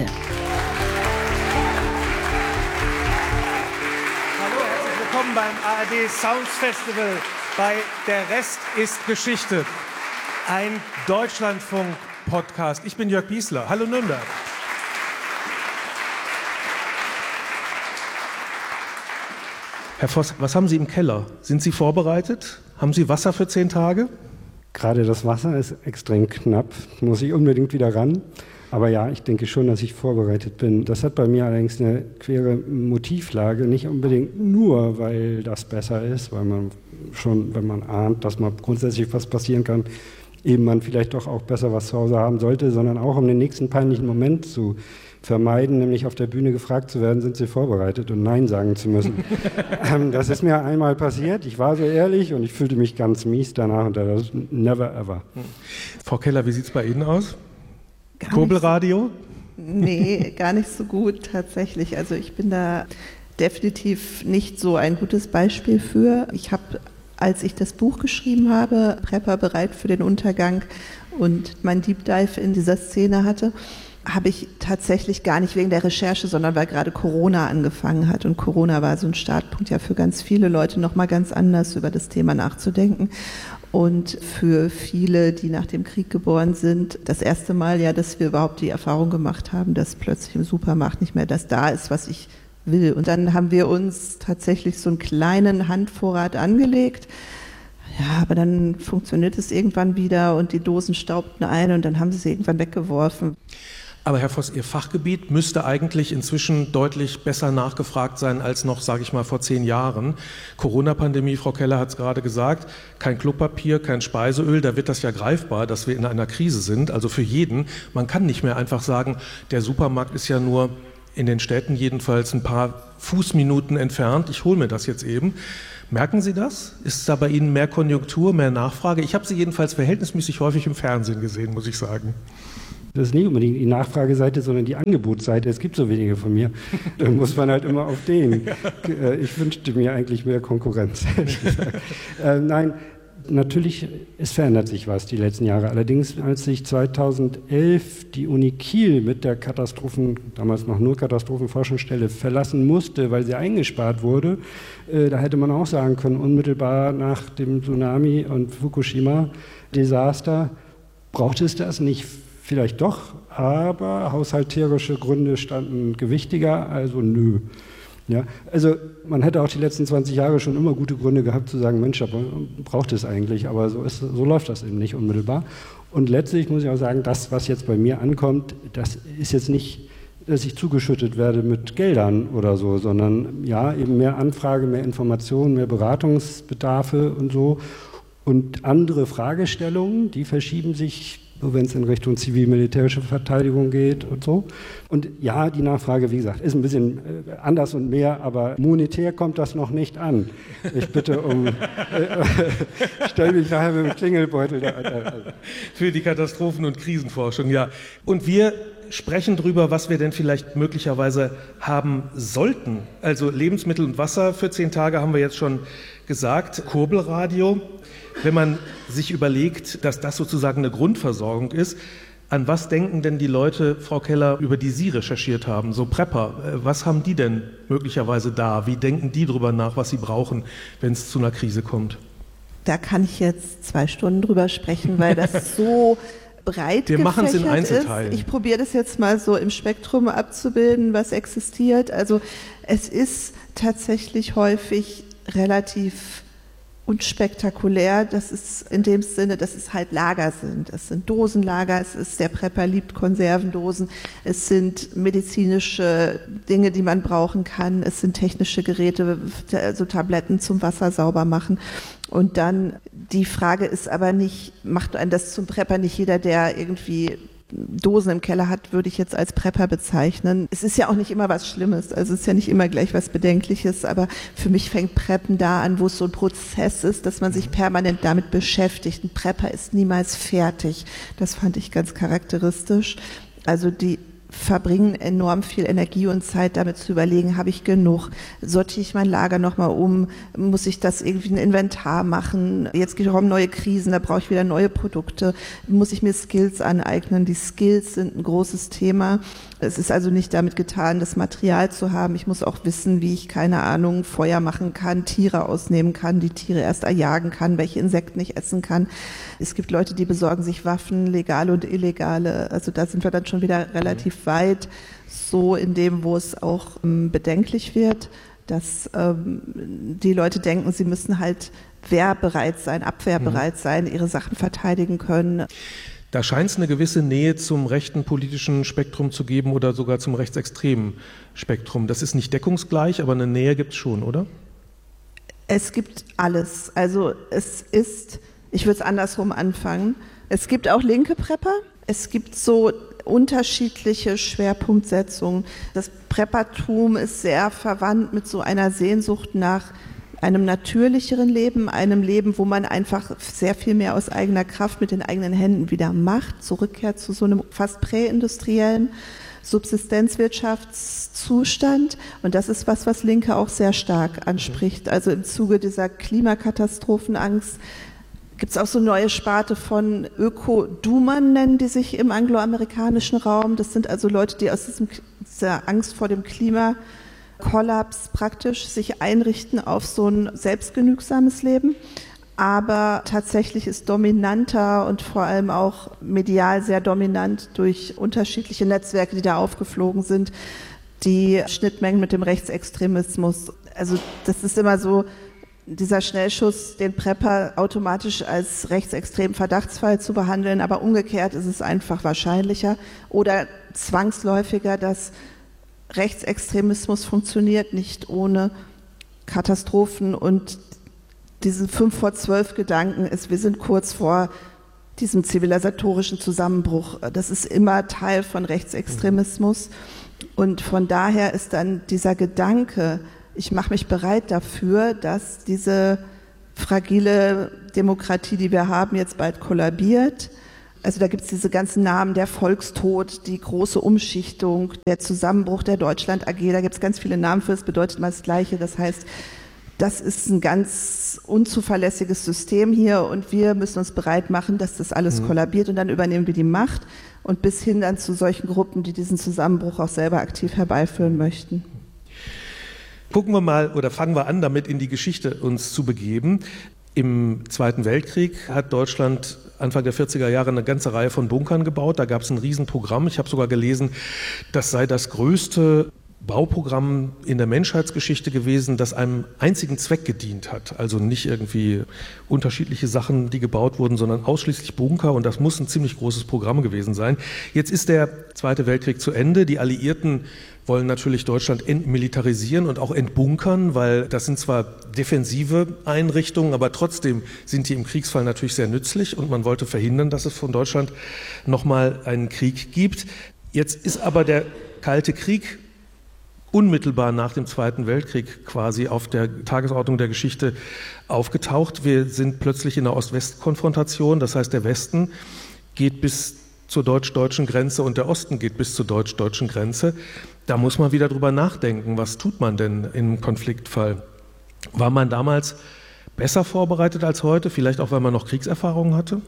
Hallo, herzlich willkommen beim A R D Sounds Festival bei Der Rest ist Geschichte. Ein Deutschlandfunk-Podcast. Ich bin Jörg Biesler. Hallo Nürnberg. Herr Voss, was haben Sie im Keller? Sind Sie vorbereitet? Haben Sie Wasser für zehn Tage? Gerade das Wasser ist extrem knapp. Muss ich unbedingt wieder ran. Aber ja, ich denke schon, dass ich vorbereitet bin. Das hat bei mir allerdings eine quere Motivlage. Nicht unbedingt nur, weil das besser ist, weil man schon, wenn man ahnt, dass mal grundsätzlich was passieren kann, eben man vielleicht doch auch besser was zu Hause haben sollte, sondern auch um den nächsten peinlichen Moment zu vermeiden, nämlich auf der Bühne gefragt zu werden, sind Sie vorbereitet und Nein sagen zu müssen. ähm, das ist mir einmal passiert, ich war so ehrlich und ich fühlte mich ganz mies danach und das never ever. Frau Keller, wie sieht es bei Ihnen aus? Gar Kurbelradio? So, nee, gar nicht so gut tatsächlich. Also ich bin da definitiv nicht so ein gutes Beispiel für. Ich habe, als ich das Buch geschrieben habe, Prepper bereit für den Untergang und mein Deep Dive in dieser Szene hatte, habe ich tatsächlich gar nicht wegen der Recherche, sondern weil gerade Corona angefangen hat. Und Corona war so ein Startpunkt ja für ganz viele Leute, nochmal ganz anders über das Thema nachzudenken. Und für viele, die nach dem Krieg geboren sind, das erste Mal ja, dass wir überhaupt die Erfahrung gemacht haben, dass plötzlich im Supermarkt nicht mehr das da ist, was ich will. Und dann haben wir uns tatsächlich so einen kleinen Handvorrat angelegt. Ja, aber dann funktioniert es irgendwann wieder und die Dosen staubten ein und dann haben sie sie irgendwann weggeworfen. Aber Herr Voss, Ihr Fachgebiet müsste eigentlich inzwischen deutlich besser nachgefragt sein als noch, sage ich mal, vor zehn Jahren. Corona-Pandemie, Frau Keller hat es gerade gesagt, kein Klopapier, kein Speiseöl, da wird das ja greifbar, dass wir in einer Krise sind, also für jeden. Man kann nicht mehr einfach sagen, der Supermarkt ist ja nur in den Städten jedenfalls ein paar Fußminuten entfernt, ich hole mir das jetzt eben. Merken Sie das? Ist da bei Ihnen mehr Konjunktur, mehr Nachfrage? Ich habe Sie jedenfalls verhältnismäßig häufig im Fernsehen gesehen, muss ich sagen. Das ist nicht unbedingt die Nachfrageseite, sondern die Angebotsseite. Es gibt so wenige von mir. Da muss man halt immer auf den. Ich wünschte mir eigentlich mehr Konkurrenz. äh, nein, natürlich, es verändert sich was die letzten Jahre. Allerdings, als sich zweitausendelf die Uni Kiel mit der Katastrophen, damals noch nur Katastrophenforschungsstelle, verlassen musste, weil sie eingespart wurde, äh, da hätte man auch sagen können, unmittelbar nach dem Tsunami und Fukushima-Desaster brauchte es das nicht. Vielleicht doch, aber haushalterische Gründe standen gewichtiger, also nö. Ja, also man hätte auch die letzten zwanzig Jahre schon immer gute Gründe gehabt zu sagen, Mensch, aber braucht es eigentlich, aber so, ist, so läuft das eben nicht unmittelbar. Und letztlich muss ich auch sagen, das, was jetzt bei mir ankommt, das ist jetzt nicht, dass ich zugeschüttet werde mit Geldern oder so, sondern ja, eben mehr Anfrage, mehr Informationen, mehr Beratungsbedarfe und so. Und andere Fragestellungen, die verschieben sich, wenn es in Richtung zivil-militärische Verteidigung geht und so. Und ja, die Nachfrage, wie gesagt, ist ein bisschen anders und mehr, aber monetär kommt das noch nicht an. Ich bitte um, äh, stell mich nachher mit dem Klingelbeutel da. Für die Katastrophen- und Krisenforschung, ja. Und wir sprechen darüber, was wir denn vielleicht möglicherweise haben sollten. Also Lebensmittel und Wasser für zehn Tage haben wir jetzt schon gesagt, Kurbelradio. Wenn man sich überlegt, dass das sozusagen eine Grundversorgung ist, an was denken denn die Leute, Frau Keller, über die Sie recherchiert haben, so Prepper? Was haben die denn möglicherweise da? Wie denken die darüber nach, was sie brauchen, wenn es zu einer Krise kommt? Da kann ich jetzt zwei Stunden drüber sprechen, weil das so breit Wir machen es in gefächert Einzelteilen. ist. Ich probiere das jetzt mal so im Spektrum abzubilden, was existiert. Also es ist tatsächlich häufig relativ unspektakulär, das ist in dem Sinne, dass es halt Lager sind. Es sind Dosenlager, es ist, der Prepper liebt Konservendosen, es sind medizinische Dinge, die man brauchen kann, es sind technische Geräte, also Tabletten zum Wasser sauber machen. Und dann, die Frage ist aber nicht, macht einen das zum Prepper? Nicht jeder, der irgendwie Dosen im Keller hat, würde ich jetzt als Prepper bezeichnen. Es ist ja auch nicht immer was Schlimmes, also es ist ja nicht immer gleich was Bedenkliches, aber für mich fängt Preppen da an, wo es so ein Prozess ist, dass man sich permanent damit beschäftigt. Ein Prepper ist niemals fertig. Das fand ich ganz charakteristisch. Also die verbringen enorm viel Energie und Zeit damit zu überlegen, habe ich genug, sortiere ich mein Lager nochmal um, muss ich das irgendwie ein Inventar machen, jetzt kommen neue Krisen, da brauche ich wieder neue Produkte, muss ich mir Skills aneignen, die Skills sind ein großes Thema. Es ist also nicht damit getan, das Material zu haben, ich muss auch wissen, wie ich, keine Ahnung, Feuer machen kann, Tiere ausnehmen kann, die Tiere erst erjagen kann, welche Insekten ich essen kann. Es gibt Leute, die besorgen sich Waffen, legale und illegale, also da sind wir dann schon wieder relativ weit, so in dem, wo es auch ähm, bedenklich wird, dass ähm, die Leute denken, sie müssen halt wehrbereit sein, abwehrbereit mhm. sein, ihre Sachen verteidigen können. Da scheint es eine gewisse Nähe zum rechten politischen Spektrum zu geben oder sogar zum rechtsextremen Spektrum. Das ist nicht deckungsgleich, aber eine Nähe gibt es schon, oder? Es gibt alles. Also es ist, ich würde es andersrum anfangen, es gibt auch linke Prepper, es gibt so unterschiedliche Schwerpunktsetzungen. Das Preppertum ist sehr verwandt mit so einer Sehnsucht nach einem natürlicheren Leben, einem Leben, wo man einfach sehr viel mehr aus eigener Kraft mit den eigenen Händen wieder macht, zurückkehrt zu so einem fast präindustriellen Subsistenzwirtschaftszustand. Und das ist was, was Linke auch sehr stark anspricht. Also im Zuge dieser Klimakatastrophenangst gibt es auch so eine neue Sparte von Öko-Doomern, nennen die sich im angloamerikanischen Raum. Das sind also Leute, die aus diesem, dieser Angst vor dem Klimakollaps praktisch sich einrichten auf so ein selbstgenügsames Leben. Aber tatsächlich ist dominanter und vor allem auch medial sehr dominant durch unterschiedliche Netzwerke, die da aufgeflogen sind, die Schnittmengen mit dem Rechtsextremismus. Also das ist immer so, dieser Schnellschuss, den Prepper automatisch als rechtsextremen Verdachtsfall zu behandeln, aber umgekehrt ist es einfach wahrscheinlicher oder zwangsläufiger, dass Rechtsextremismus funktioniert, nicht ohne Katastrophen und diesen fünf vor zwölf Gedanken ist, wir sind kurz vor diesem zivilisatorischen Zusammenbruch. Das ist immer Teil von Rechtsextremismus und von daher ist dann dieser Gedanke, ich mache mich bereit dafür, dass diese fragile Demokratie, die wir haben, jetzt bald kollabiert. Also da gibt es diese ganzen Namen, der Volkstod, die große Umschichtung, der Zusammenbruch der Deutschland A G, da gibt es ganz viele Namen für, das bedeutet immer das Gleiche. Das heißt, das ist ein ganz unzuverlässiges System hier und wir müssen uns bereit machen, dass das alles mhm. kollabiert und dann übernehmen wir die Macht und bis hin dann zu solchen Gruppen, die diesen Zusammenbruch auch selber aktiv herbeiführen möchten. Gucken wir mal oder fangen wir an, damit in die Geschichte uns zu begeben. Im Zweiten Weltkrieg hat Deutschland Anfang der vierziger Jahre eine ganze Reihe von Bunkern gebaut. Da gab es ein Riesenprogramm. Ich habe sogar gelesen, das sei das größte Bauprogramm in der Menschheitsgeschichte gewesen, das einem einzigen Zweck gedient hat. Also nicht irgendwie unterschiedliche Sachen, die gebaut wurden, sondern ausschließlich Bunker. Und das muss ein ziemlich großes Programm gewesen sein. Jetzt ist der Zweite Weltkrieg zu Ende. Die Alliierten wollen natürlich Deutschland entmilitarisieren und auch entbunkern, weil das sind zwar defensive Einrichtungen, aber trotzdem sind die im Kriegsfall natürlich sehr nützlich und man wollte verhindern, dass es von Deutschland nochmal einen Krieg gibt. Jetzt ist aber der Kalte Krieg unmittelbar nach dem Zweiten Weltkrieg quasi auf der Tagesordnung der Geschichte aufgetaucht. Wir sind plötzlich in einer Ost-West-Konfrontation, das heißt, der Westen geht bis zur deutsch-deutschen Grenze und der Osten geht bis zur deutsch-deutschen Grenze. Da muss man wieder drüber nachdenken, was tut man denn im Konfliktfall? War man damals besser vorbereitet als heute, vielleicht auch, weil man noch Kriegserfahrungen hatte?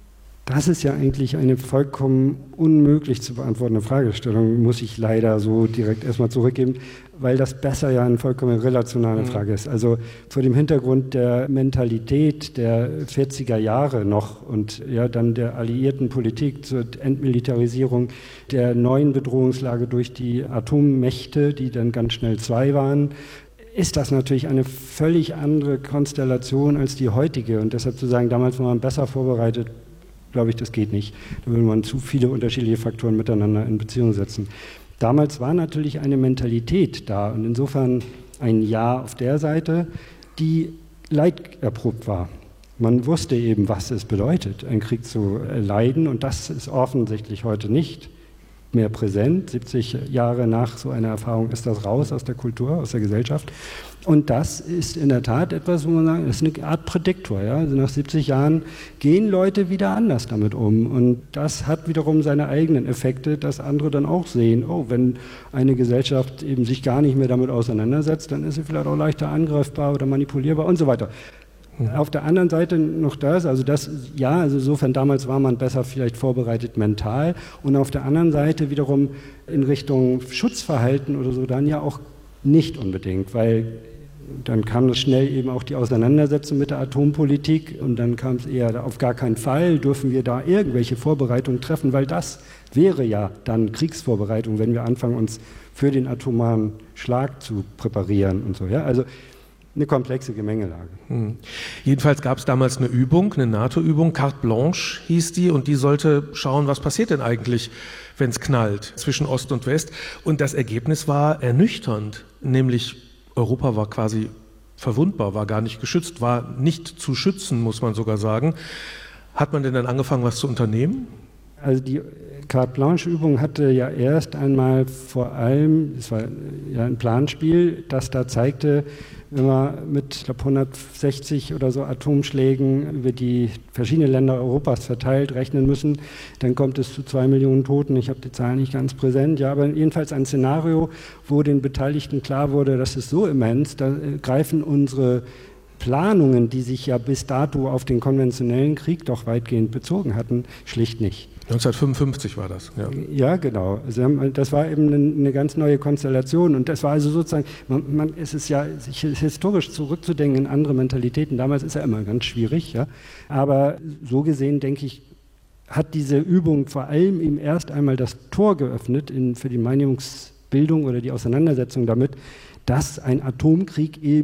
Das ist ja eigentlich eine vollkommen unmöglich zu beantwortende Fragestellung, muss ich leider so direkt erstmal zurückgeben, weil das besser ja eine vollkommen relationale mhm. Frage ist. Also vor dem Hintergrund der Mentalität der vierziger Jahre noch und ja dann der alliierten Politik zur Entmilitarisierung der neuen Bedrohungslage durch die Atommächte, die dann ganz schnell zwei waren, ist das natürlich eine völlig andere Konstellation als die heutige. Und deshalb zu sagen, damals war man besser vorbereitet, glaube ich, das geht nicht. Da würde man zu viele unterschiedliche Faktoren miteinander in Beziehung setzen. Damals war natürlich eine Mentalität da und insofern ein Ja auf der Seite, die leiderprobt war. Man wusste eben, was es bedeutet, einen Krieg zu leiden und das ist offensichtlich heute nicht mehr präsent. siebzig Jahre nach so einer Erfahrung ist das raus aus der Kultur, aus der Gesellschaft. Und das ist in der Tat etwas, wo man sagt, das ist eine Art Prädiktor. Ja? Also nach siebzig Jahren gehen Leute wieder anders damit um. Und das hat wiederum seine eigenen Effekte, dass andere dann auch sehen, oh, wenn eine Gesellschaft eben sich gar nicht mehr damit auseinandersetzt, dann ist sie vielleicht auch leichter angreifbar oder manipulierbar und so weiter. Mhm. Auf der anderen Seite noch das, also das, ja, also insofern damals war man besser vielleicht vorbereitet mental und auf der anderen Seite wiederum in Richtung Schutzverhalten oder so dann ja auch nicht unbedingt, weil dann kam das schnell eben auch die Auseinandersetzung mit der Atompolitik und dann kam es eher, auf gar keinen Fall dürfen wir da irgendwelche Vorbereitungen treffen, weil das wäre ja dann Kriegsvorbereitung, wenn wir anfangen, uns für den atomaren Schlag zu präparieren und so. Ja? Also eine komplexe Gemengelage. Hm. Jedenfalls gab es damals eine Übung, eine NATO-Übung, Carte Blanche hieß die und die sollte schauen, was passiert denn eigentlich, wenn es knallt zwischen Ost und West. Und das Ergebnis war ernüchternd, nämlich Europa war quasi verwundbar, war gar nicht geschützt, war nicht zu schützen, muss man sogar sagen. Hat man denn dann angefangen, was zu unternehmen? Also die Carte Blanche-Übung hatte ja erst einmal vor allem, es war ja ein Planspiel, das da zeigte, wenn wir mit, ich glaube, hundertsechzig oder so Atomschlägen über die verschiedenen Länder Europas verteilt rechnen müssen, dann kommt es zu zwei Millionen Toten. Ich habe die Zahlen nicht ganz präsent, ja, aber jedenfalls ein Szenario, wo den Beteiligten klar wurde, das ist so immens, da greifen unsere Planungen, die sich ja bis dato auf den konventionellen Krieg doch weitgehend bezogen hatten, schlicht nicht. neunzehnhundertfünfundfünfzig war das, ja. Ja, genau. Also das war eben eine, eine ganz neue Konstellation und das war also sozusagen, man, man, es ist ja, sich historisch zurückzudenken in andere Mentalitäten, damals ist ja immer ganz schwierig, ja. Aber so gesehen, denke ich, hat diese Übung vor allem eben erst einmal das Tor geöffnet in, für die Meinungsbildung oder die Auseinandersetzung damit, dass ein Atomkrieg eben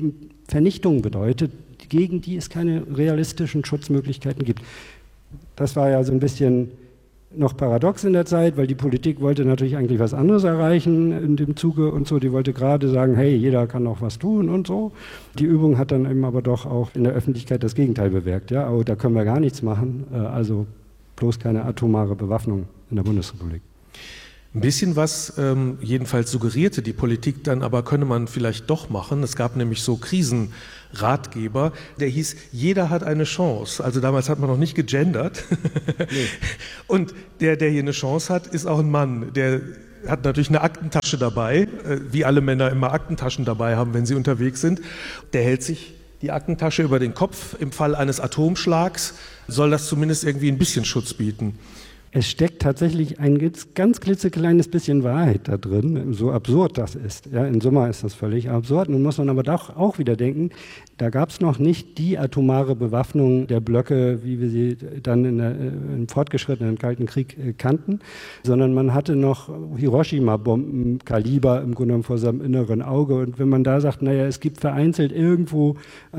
Vernichtung bedeutet, gegen die es keine realistischen Schutzmöglichkeiten gibt. Das war ja so ein bisschen noch paradox in der Zeit, weil die Politik wollte natürlich eigentlich was anderes erreichen in dem Zuge und so. Die wollte gerade sagen, hey, jeder kann auch was tun und so. Die Übung hat dann eben aber doch auch in der Öffentlichkeit das Gegenteil bewirkt. Ja, oh, da können wir gar nichts machen, also bloß keine atomare Bewaffnung in der Bundesrepublik. Ein bisschen was ähm, jedenfalls suggerierte die Politik dann, aber könne man vielleicht doch machen. Es gab nämlich so Krisenratgeber, der hieß, jeder hat eine Chance. Also damals hat man noch nicht gegendert. Nee. Und der, der hier eine Chance hat, ist auch ein Mann. Der hat natürlich eine Aktentasche dabei, wie alle Männer immer Aktentaschen dabei haben, wenn sie unterwegs sind. Der hält sich die Aktentasche über den Kopf. Im Fall eines Atomschlags soll das zumindest irgendwie ein bisschen Schutz bieten. Es steckt tatsächlich ein ganz klitzekleines bisschen Wahrheit da drin, so absurd das ist. Ja, in Summe ist das völlig absurd. Nun muss man aber doch auch wieder denken, da gab es noch nicht die atomare Bewaffnung der Blöcke, wie wir sie dann in der, im fortgeschrittenen Kalten Krieg äh, kannten, sondern man hatte noch Hiroshima-Bombenkaliber im Grunde genommen vor seinem inneren Auge. Und wenn man da sagt, naja, es gibt vereinzelt irgendwo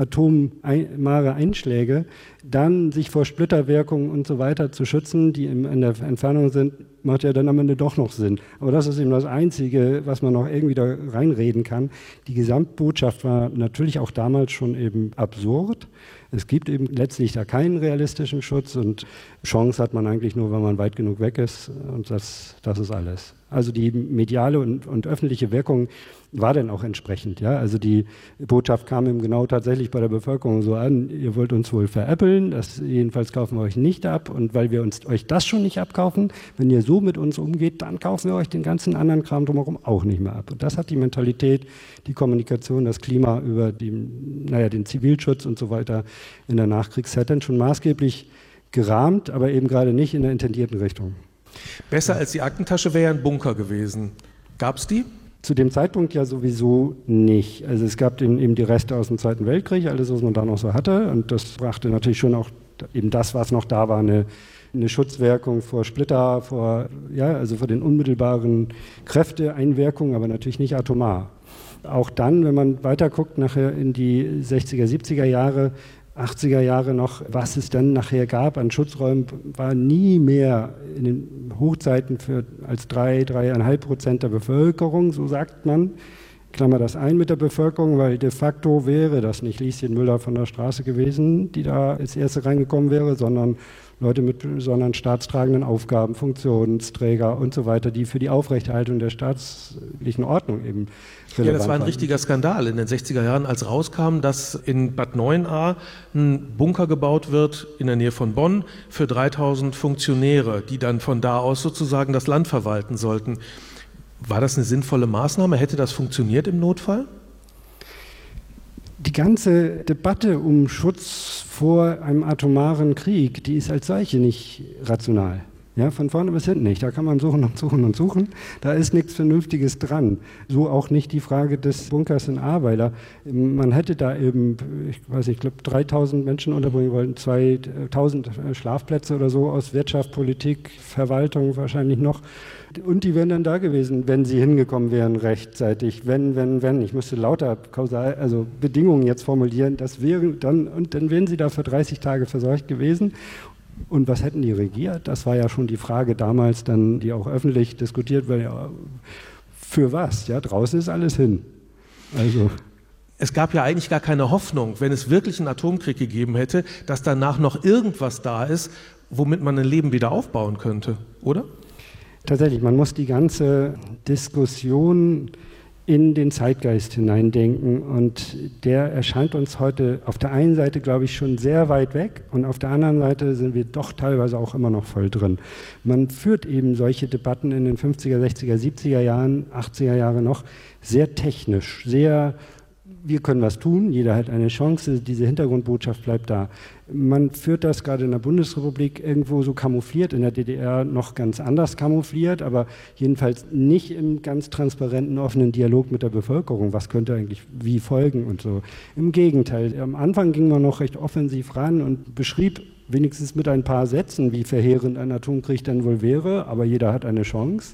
atomare Einschläge, dann sich vor Splitterwirkungen und so weiter zu schützen, die in, in der Entfernung sind, macht ja dann am Ende doch noch Sinn. Aber das ist eben das Einzige, was man noch irgendwie da reinreden kann. Die Gesamtbotschaft war natürlich auch damals schon eben absurd. Es gibt eben letztlich da keinen realistischen Schutz und Chance hat man eigentlich nur, wenn man weit genug weg ist und das, das ist alles. Also die mediale und, und öffentliche Wirkung war dann auch entsprechend. Ja? Also die Botschaft kam eben genau tatsächlich bei der Bevölkerung so an, ihr wollt uns wohl veräppeln, das jedenfalls kaufen wir euch nicht ab und weil wir uns, euch das schon nicht abkaufen, wenn ihr so mit uns umgeht, dann kaufen wir euch den ganzen anderen Kram drumherum auch nicht mehr ab. Und das hat die Mentalität, die Kommunikation, das Klima über die, naja, den Zivilschutz und so weiter in der Nachkriegszeit dann schon maßgeblich gerahmt, aber eben gerade nicht in der intendierten Richtung. Besser als die Aktentasche wäre ja ein Bunker gewesen. Gab es die? Zu dem Zeitpunkt ja sowieso nicht. Also es gab eben die Reste aus dem Zweiten Weltkrieg, alles, was man da noch so hatte. Und das brachte natürlich schon auch eben das, was noch da war, eine, eine Schutzwirkung vor Splitter, vor, ja, also vor den unmittelbaren Kräfteeinwirkungen, aber natürlich nicht atomar. Auch dann, wenn man weiter guckt, nachher in die sechziger, siebziger Jahre, achtziger Jahre noch, was es dann nachher gab an Schutzräumen, war nie mehr in den Hochzeiten für als drei, dreieinhalb Prozent der Bevölkerung, so sagt man. Klammer das ein mit der Bevölkerung, weil de facto wäre das nicht Lieschen Müller von der Straße gewesen, die da als Erste reingekommen wäre, sondern Leute mit besonderen staatstragenden Aufgaben, Funktionsträger und so weiter, die für die Aufrechterhaltung der staatlichen Ordnung eben relevant waren. Ja, das war ein richtiger Skandal in den sechziger Jahren, als rauskam, dass in Bad Neuenahr ein Bunker gebaut wird in der Nähe von Bonn für dreitausend Funktionäre, die dann von da aus sozusagen das Land verwalten sollten. War das eine sinnvolle Maßnahme? Hätte das funktioniert im Notfall? Die ganze Debatte um Schutz vor einem atomaren Krieg, die ist als solche nicht rational. Ja, von vorne bis hinten nicht. Da kann man suchen und suchen und suchen. Da ist nichts Vernünftiges dran. So auch nicht die Frage des Bunkers in Ahrweiler. Man hätte da eben, ich weiß nicht, ich glaube dreitausend Menschen unterbringen wollen, zweitausend Schlafplätze oder so aus Wirtschaft, Politik, Verwaltung wahrscheinlich noch. Und die wären dann da gewesen, wenn sie hingekommen wären rechtzeitig. Wenn, wenn, wenn. Ich müsste lauter Kausal, also Bedingungen jetzt formulieren. Das wäre dann, und dann wären sie da für dreißig Tage versorgt gewesen. Und was hätten die regiert? Das war ja schon die Frage damals, dann, die auch öffentlich diskutiert wurde. Ja, für was? Ja, draußen ist alles hin. Also. Es gab ja eigentlich gar keine Hoffnung, wenn es wirklich einen Atomkrieg gegeben hätte, dass danach noch irgendwas da ist, womit man ein Leben wieder aufbauen könnte, oder? Tatsächlich, man muss die ganze Diskussion in den Zeitgeist hineindenken und der erscheint uns heute auf der einen Seite, glaube ich, schon sehr weit weg und auf der anderen Seite sind wir doch teilweise auch immer noch voll drin. Man führt eben solche Debatten in den fünfziger, sechziger, siebziger Jahren, achtziger Jahre noch sehr technisch, sehr, wir können was tun, jeder hat eine Chance, diese Hintergrundbotschaft bleibt da. Man führt das gerade in der Bundesrepublik irgendwo so kamoufliert, in der D D R noch ganz anders kamoufliert, aber jedenfalls nicht im ganz transparenten, offenen Dialog mit der Bevölkerung. Was könnte eigentlich wie folgen und so. Im Gegenteil, am Anfang ging man noch recht offensiv ran und beschrieb wenigstens mit ein paar Sätzen, wie verheerend ein Atomkrieg denn wohl wäre, aber jeder hat eine Chance.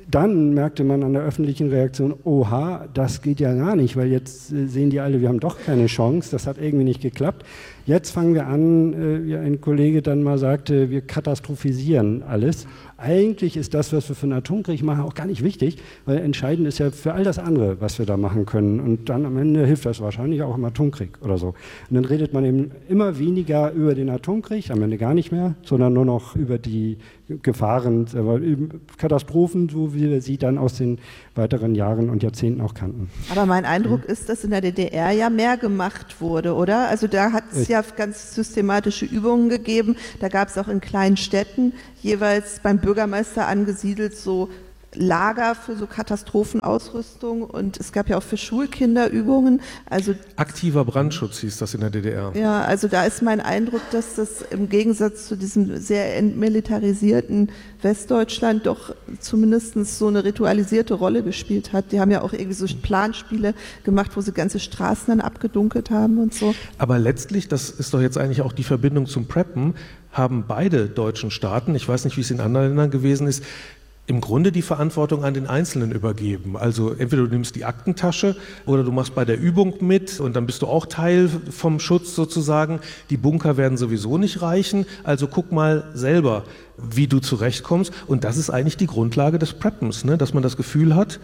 Dann merkte man an der öffentlichen Reaktion, oha, das geht ja gar nicht, weil jetzt sehen die alle, wir haben doch keine Chance, das hat irgendwie nicht geklappt. Jetzt fangen wir an, wie ein Kollege dann mal sagte, wir katastrophisieren alles. Eigentlich ist das, was wir für den Atomkrieg machen, auch gar nicht wichtig, weil entscheidend ist ja für all das andere, was wir da machen können. Und dann am Ende hilft das wahrscheinlich auch im Atomkrieg oder so. Und dann redet man eben immer weniger über den Atomkrieg, am Ende gar nicht mehr, sondern nur noch über die Gefahren, Katastrophen, so wie wir sie dann aus den weiteren Jahren und Jahrzehnten auch kannten. Aber mein Eindruck ist, dass in der D D R ja mehr gemacht wurde, oder? Also da hat es ja ganz systematische Übungen gegeben. Da gab es auch in kleinen Städten jeweils beim Bürgermeister angesiedelt so Lager für so Katastrophenausrüstung und es gab ja auch für Schulkinder Übungen. Also aktiver Brandschutz hieß das in der D D R. Ja, also da ist mein Eindruck, dass das im Gegensatz zu diesem sehr entmilitarisierten Westdeutschland doch zumindest so eine ritualisierte Rolle gespielt hat. Die haben ja auch irgendwie so Planspiele gemacht, wo sie ganze Straßen dann abgedunkelt haben und so. Aber letztlich, das ist doch jetzt eigentlich auch die Verbindung zum Preppen, haben beide deutschen Staaten, ich weiß nicht, wie es in anderen Ländern gewesen ist, im Grunde die Verantwortung an den Einzelnen übergeben. Also entweder du nimmst die Aktentasche oder du machst bei der Übung mit und dann bist du auch Teil vom Schutz sozusagen. Die Bunker werden sowieso nicht reichen, also guck mal selber, wie du zurechtkommst. Und das ist eigentlich die Grundlage des Preppens, ne? Dass man das Gefühl hat,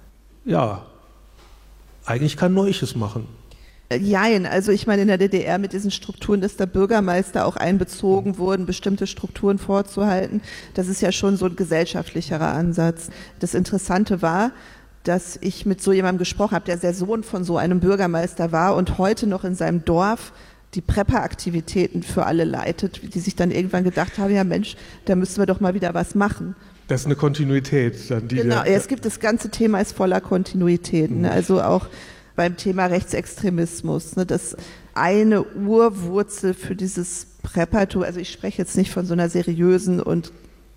ja, eigentlich kann nur ich es machen. Jein, also ich meine in der D D R mit diesen Strukturen, dass der Bürgermeister auch einbezogen wurden, bestimmte Strukturen vorzuhalten, das ist ja schon so ein gesellschaftlicherer Ansatz. Das Interessante war, dass ich mit so jemandem gesprochen habe, der der Sohn von so einem Bürgermeister war und heute noch in seinem Dorf die Prepper-Aktivitäten für alle leitet, die sich dann irgendwann gedacht haben, ja Mensch, da müssen wir doch mal wieder was machen. Das ist eine Kontinuität. Dann die genau, der, es gibt, das ganze Thema ist voller Kontinuitäten, mhm. also auch beim Thema Rechtsextremismus, ne, das eine Urwurzel für dieses Preppertum, also ich spreche jetzt nicht von so einer seriösen und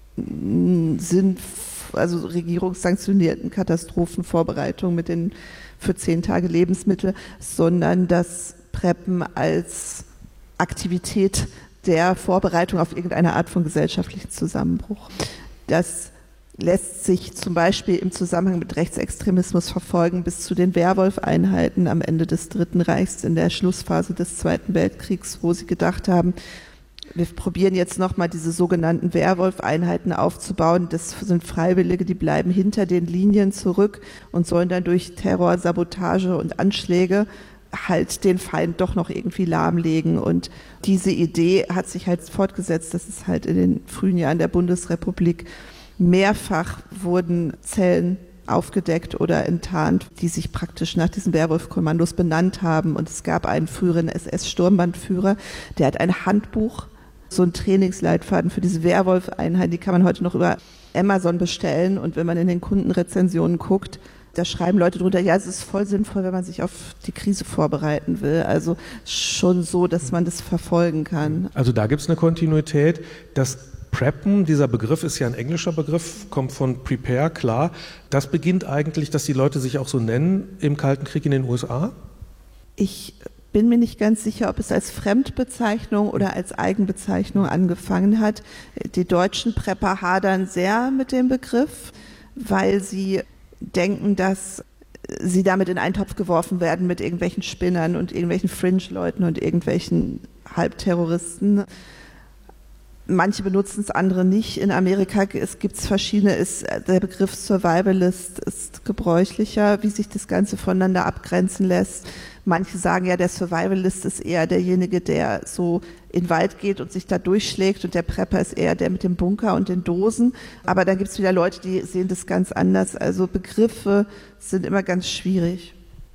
Sinn, also regierungssanktionierten Katastrophenvorbereitung mit den für zehn Tage Lebensmittel, sondern das Preppen als Aktivität der Vorbereitung auf irgendeine Art von gesellschaftlichen Zusammenbruch. Das lässt sich zum Beispiel im Zusammenhang mit Rechtsextremismus verfolgen bis zu den Werwolf-Einheiten am Ende des Dritten Reichs in der Schlussphase des Zweiten Weltkriegs, wo sie gedacht haben, wir probieren jetzt nochmal diese sogenannten Werwolf-Einheiten aufzubauen. Das sind Freiwillige, die bleiben hinter den Linien zurück und sollen dann durch Terror, Sabotage und Anschläge halt den Feind doch noch irgendwie lahmlegen. Und diese Idee hat sich halt fortgesetzt. Das ist halt in den frühen Jahren der Bundesrepublik mehrfach wurden Zellen aufgedeckt oder enttarnt, die sich praktisch nach diesen Werwolf-Kommandos benannt haben. Und es gab einen früheren S S-Sturmbannführer, der hat ein Handbuch, so ein Trainingsleitfaden für diese Werwolf-Einheit, die kann man heute noch über Amazon bestellen. Und wenn man in den Kundenrezensionen guckt, da schreiben Leute drunter, ja, es ist voll sinnvoll, wenn man sich auf die Krise vorbereiten will. Also schon so, dass man das verfolgen kann. Also da gibt es eine Kontinuität, dass Preppen, dieser Begriff ist ja ein englischer Begriff, kommt von Prepare, klar. Das beginnt eigentlich, dass die Leute sich auch so nennen im Kalten Krieg in den U S A? Ich bin mir nicht ganz sicher, ob es als Fremdbezeichnung oder als Eigenbezeichnung angefangen hat. Die deutschen Prepper hadern sehr mit dem Begriff, weil sie denken, dass sie damit in einen Topf geworfen werden mit irgendwelchen Spinnern und irgendwelchen Fringe-Leuten und irgendwelchen Halbterroristen. Manche benutzen es, andere nicht. In Amerika es gibt es verschiedene, ist, der Begriff Survivalist ist gebräuchlicher, wie sich das Ganze voneinander abgrenzen lässt. Manche sagen ja, der Survivalist ist eher derjenige, der so in den Wald geht und sich da durchschlägt und der Prepper ist eher der mit dem Bunker und den Dosen. Aber dann gibt es wieder Leute, die sehen das ganz anders. Also Begriffe sind immer ganz schwierig.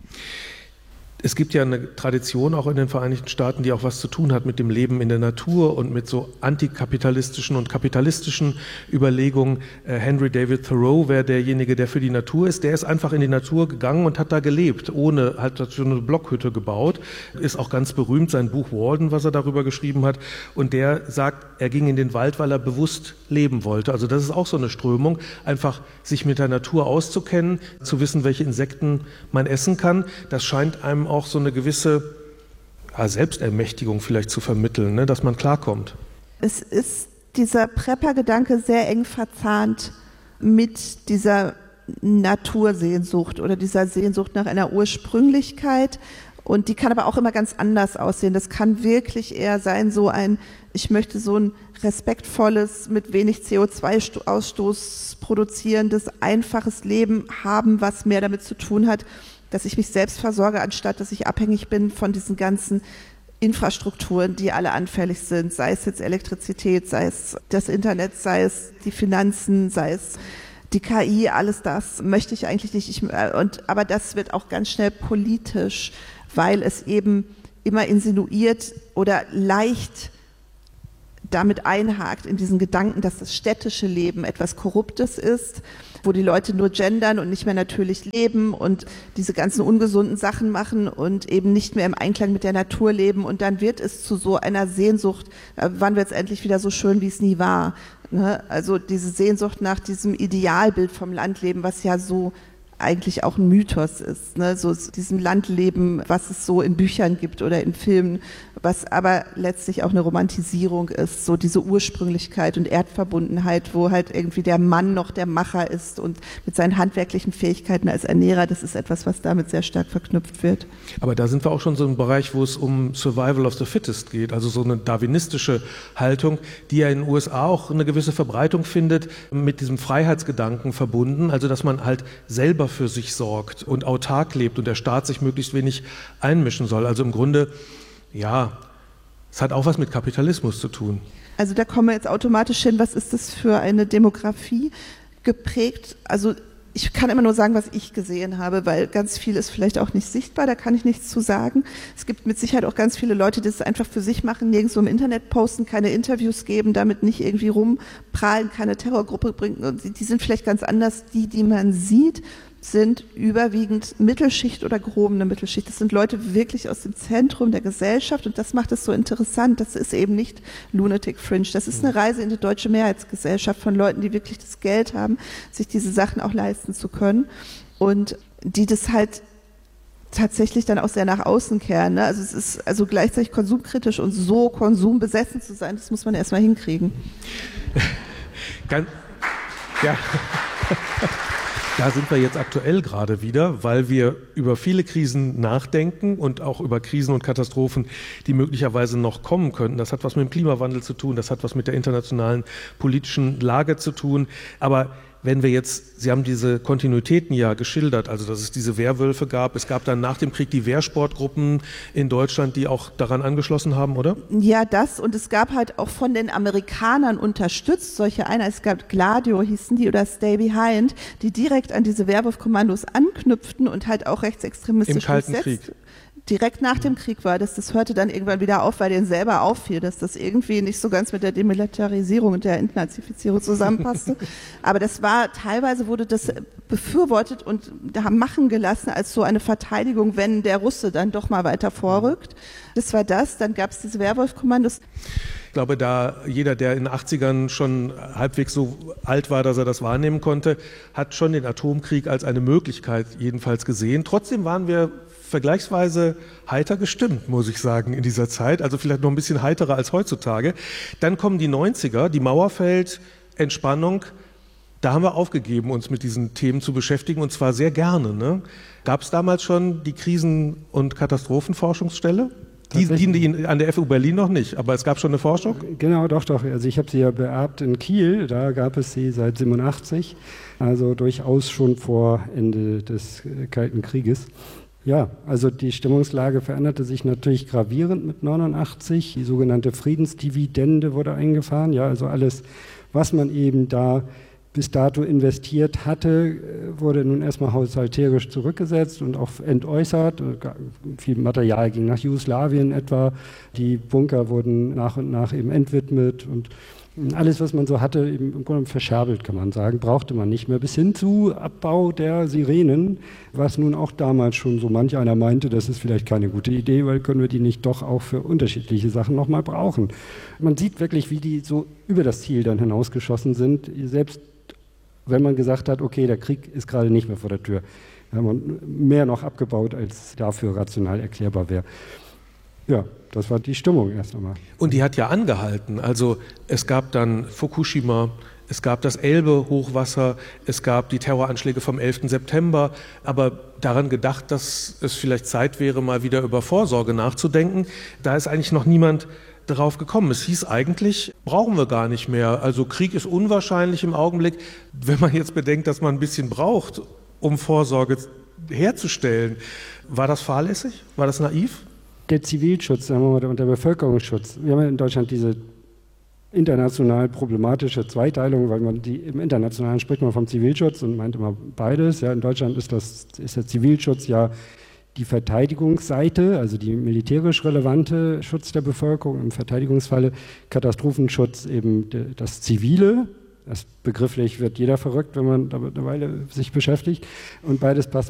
Es gibt ja eine Tradition auch in den Vereinigten Staaten, die auch was zu tun hat mit dem Leben in der Natur und mit so antikapitalistischen und kapitalistischen Überlegungen. Henry David Thoreau wäre derjenige, der für die Natur ist. Der ist einfach in die Natur gegangen und hat da gelebt, ohne, hat so eine Blockhütte gebaut. Ist auch ganz berühmt, sein Buch Walden, was er darüber geschrieben hat. Und der sagt, er ging in den Wald, weil er bewusst leben wollte. Also das ist auch so eine Strömung, einfach sich mit der Natur auszukennen, zu wissen, welche Insekten man essen kann. Das scheint einem auch so eine gewisse ja, Selbstermächtigung vielleicht zu vermitteln, ne, dass man klarkommt. Es ist dieser Prepper-Gedanke sehr eng verzahnt mit dieser Natursehnsucht oder dieser Sehnsucht nach einer Ursprünglichkeit. Und die kann aber auch immer ganz anders aussehen. Das kann wirklich eher sein, so ein, ich möchte so ein respektvolles, mit wenig C O zwei Ausstoß produzierendes, einfaches Leben haben, was mehr damit zu tun hat, dass ich mich selbst versorge, anstatt dass ich abhängig bin von diesen ganzen Infrastrukturen, die alle anfällig sind, sei es jetzt Elektrizität, sei es das Internet, sei es die Finanzen, sei es die K I, alles das möchte ich eigentlich nicht. Ich, und, aber das wird auch ganz schnell politisch, weil es eben immer insinuiert oder leicht damit einhakt in diesen Gedanken, dass das städtische Leben etwas Korruptes ist, wo die Leute nur gendern und nicht mehr natürlich leben und diese ganzen ungesunden Sachen machen und eben nicht mehr im Einklang mit der Natur leben. Und dann wird es zu so einer Sehnsucht, wann wird es endlich wieder so schön, wie es nie war. Ne? Also diese Sehnsucht nach diesem Idealbild vom Landleben, was ja so eigentlich auch ein Mythos ist, ne? So diesem Landleben, was es so in Büchern gibt oder in Filmen, was aber letztlich auch eine Romantisierung ist, so diese Ursprünglichkeit und Erdverbundenheit, wo halt irgendwie der Mann noch der Macher ist und mit seinen handwerklichen Fähigkeiten als Ernährer, das ist etwas, was damit sehr stark verknüpft wird. Aber da sind wir auch schon so im Bereich, wo es um Survival of the Fittest geht, also so eine darwinistische Haltung, die ja in den U S A auch eine gewisse Verbreitung findet, mit diesem Freiheitsgedanken verbunden, also dass man halt selber für sich sorgt und autark lebt und der Staat sich möglichst wenig einmischen soll. Also im Grunde, ja, es hat auch was mit Kapitalismus zu tun. Also da kommen wir jetzt automatisch hin, was ist das für eine Demografie geprägt? Also ich kann immer nur sagen, was ich gesehen habe, weil ganz viel ist vielleicht auch nicht sichtbar, da kann ich nichts zu sagen. Es gibt mit Sicherheit auch ganz viele Leute, die das einfach für sich machen, nirgendwo im Internet posten, keine Interviews geben, damit nicht irgendwie rumprahlen, keine Terrorgruppe bringen. Und die sind vielleicht ganz anders. Die, die man sieht, sind überwiegend Mittelschicht oder gehobene Mittelschicht. Das sind Leute wirklich aus dem Zentrum der Gesellschaft und das macht es so interessant. Das ist eben nicht Lunatic Fringe. Das ist eine Reise in die deutsche Mehrheitsgesellschaft von Leuten, die wirklich das Geld haben, sich diese Sachen auch leisten zu können und die das halt tatsächlich dann auch sehr nach außen kehren. Ne? Also es ist also gleichzeitig konsumkritisch und so konsumbesessen zu sein, das muss man erstmal hinkriegen. Ganz, ja. Da sind wir jetzt aktuell gerade wieder, weil wir über viele Krisen nachdenken und auch über Krisen und Katastrophen, die möglicherweise noch kommen könnten. Das hat was mit dem Klimawandel zu tun, das hat was mit der internationalen politischen Lage zu tun. Aber wenn wir jetzt, Sie haben diese Kontinuitäten ja geschildert, also dass es diese Wehrwölfe gab, es gab dann nach dem Krieg die Wehrsportgruppen in Deutschland, die auch daran angeschlossen haben, oder? Ja, das und es gab halt auch von den Amerikanern unterstützt solche Einheiten, es gab Gladio hießen die oder Stay Behind, die direkt an diese Wehrwolf-Kommandos anknüpften und halt auch rechtsextremistisch im Kalten Krieg. Direkt nach dem Krieg war das, das hörte dann irgendwann wieder auf, weil denen selber auffiel, dass das irgendwie nicht so ganz mit der Demilitarisierung und der Entnazifizierung zusammenpasste. Aber das war, teilweise wurde das befürwortet und da haben machen gelassen als so eine Verteidigung, wenn der Russe dann doch mal weiter vorrückt. Das war das, dann gab es diese Wehrwolf-Kommandos. Ich glaube, da jeder, der in den achtzigern schon halbwegs so alt war, dass er das wahrnehmen konnte, hat schon den Atomkrieg als eine Möglichkeit jedenfalls gesehen. Trotzdem waren wir vergleichsweise heiter gestimmt, muss ich sagen, in dieser Zeit. Also vielleicht noch ein bisschen heiterer als heutzutage. Dann kommen die neunziger, die Mauer fällt, Entspannung. Da haben wir aufgegeben, uns mit diesen Themen zu beschäftigen und zwar sehr gerne. Ne? Gab es damals schon die Krisen- und Katastrophenforschungsstelle? Die, die, die an der F U Berlin noch nicht, aber es gab schon eine Forschung? Genau, doch, doch. Also ich habe sie ja beerbt in Kiel, da gab es sie seit siebenundachtzig, also durchaus schon vor Ende des Kalten Krieges. Ja, also die Stimmungslage veränderte sich natürlich gravierend mit neunundachtzig. Die sogenannte Friedensdividende wurde eingefahren. Ja, also alles, was man eben da bis dato investiert hatte, wurde nun erstmal haushalterisch zurückgesetzt und auch entäußert. Viel Material ging nach Jugoslawien etwa. Die Bunker wurden nach und nach eben entwidmet und alles, was man so hatte, eben im Grunde verscherbelt, kann man sagen, brauchte man nicht mehr. Bis hin zu Abbau der Sirenen, was nun auch damals schon so manch einer meinte, das ist vielleicht keine gute Idee, weil können wir die nicht doch auch für unterschiedliche Sachen nochmal brauchen. Man sieht wirklich, wie die so über das Ziel dann hinausgeschossen sind, selbst wenn man gesagt hat, okay, der Krieg ist gerade nicht mehr vor der Tür. Da haben wir mehr noch abgebaut, als dafür rational erklärbar wäre. Ja, das war die Stimmung erst einmal. Und die hat ja angehalten. Also es gab dann Fukushima, Es gab das Elbe-Hochwasser, es gab die Terroranschläge vom elften September, aber daran gedacht, dass es vielleicht Zeit wäre, mal wieder über Vorsorge nachzudenken, da ist eigentlich noch niemand darauf gekommen. Es hieß eigentlich, brauchen wir gar nicht mehr. Also Krieg ist unwahrscheinlich im Augenblick. Wenn man jetzt bedenkt, dass man ein bisschen braucht, um Vorsorge herzustellen, war das fahrlässig? War das naiv? Der Zivilschutz, sagen wir mal, und der Bevölkerungsschutz. Wir haben ja in Deutschland diese international problematische Zweiteilung, weil man die im Internationalen spricht man vom Zivilschutz und meint immer beides. Ja, in Deutschland ist das ist der Zivilschutz ja die Verteidigungsseite, also die militärisch relevante Schutz der Bevölkerung, im Verteidigungsfalle Katastrophenschutz eben das Zivile. Das begrifflich wird jeder verrückt, wenn man da eine Weile sich beschäftigt. Und beides passt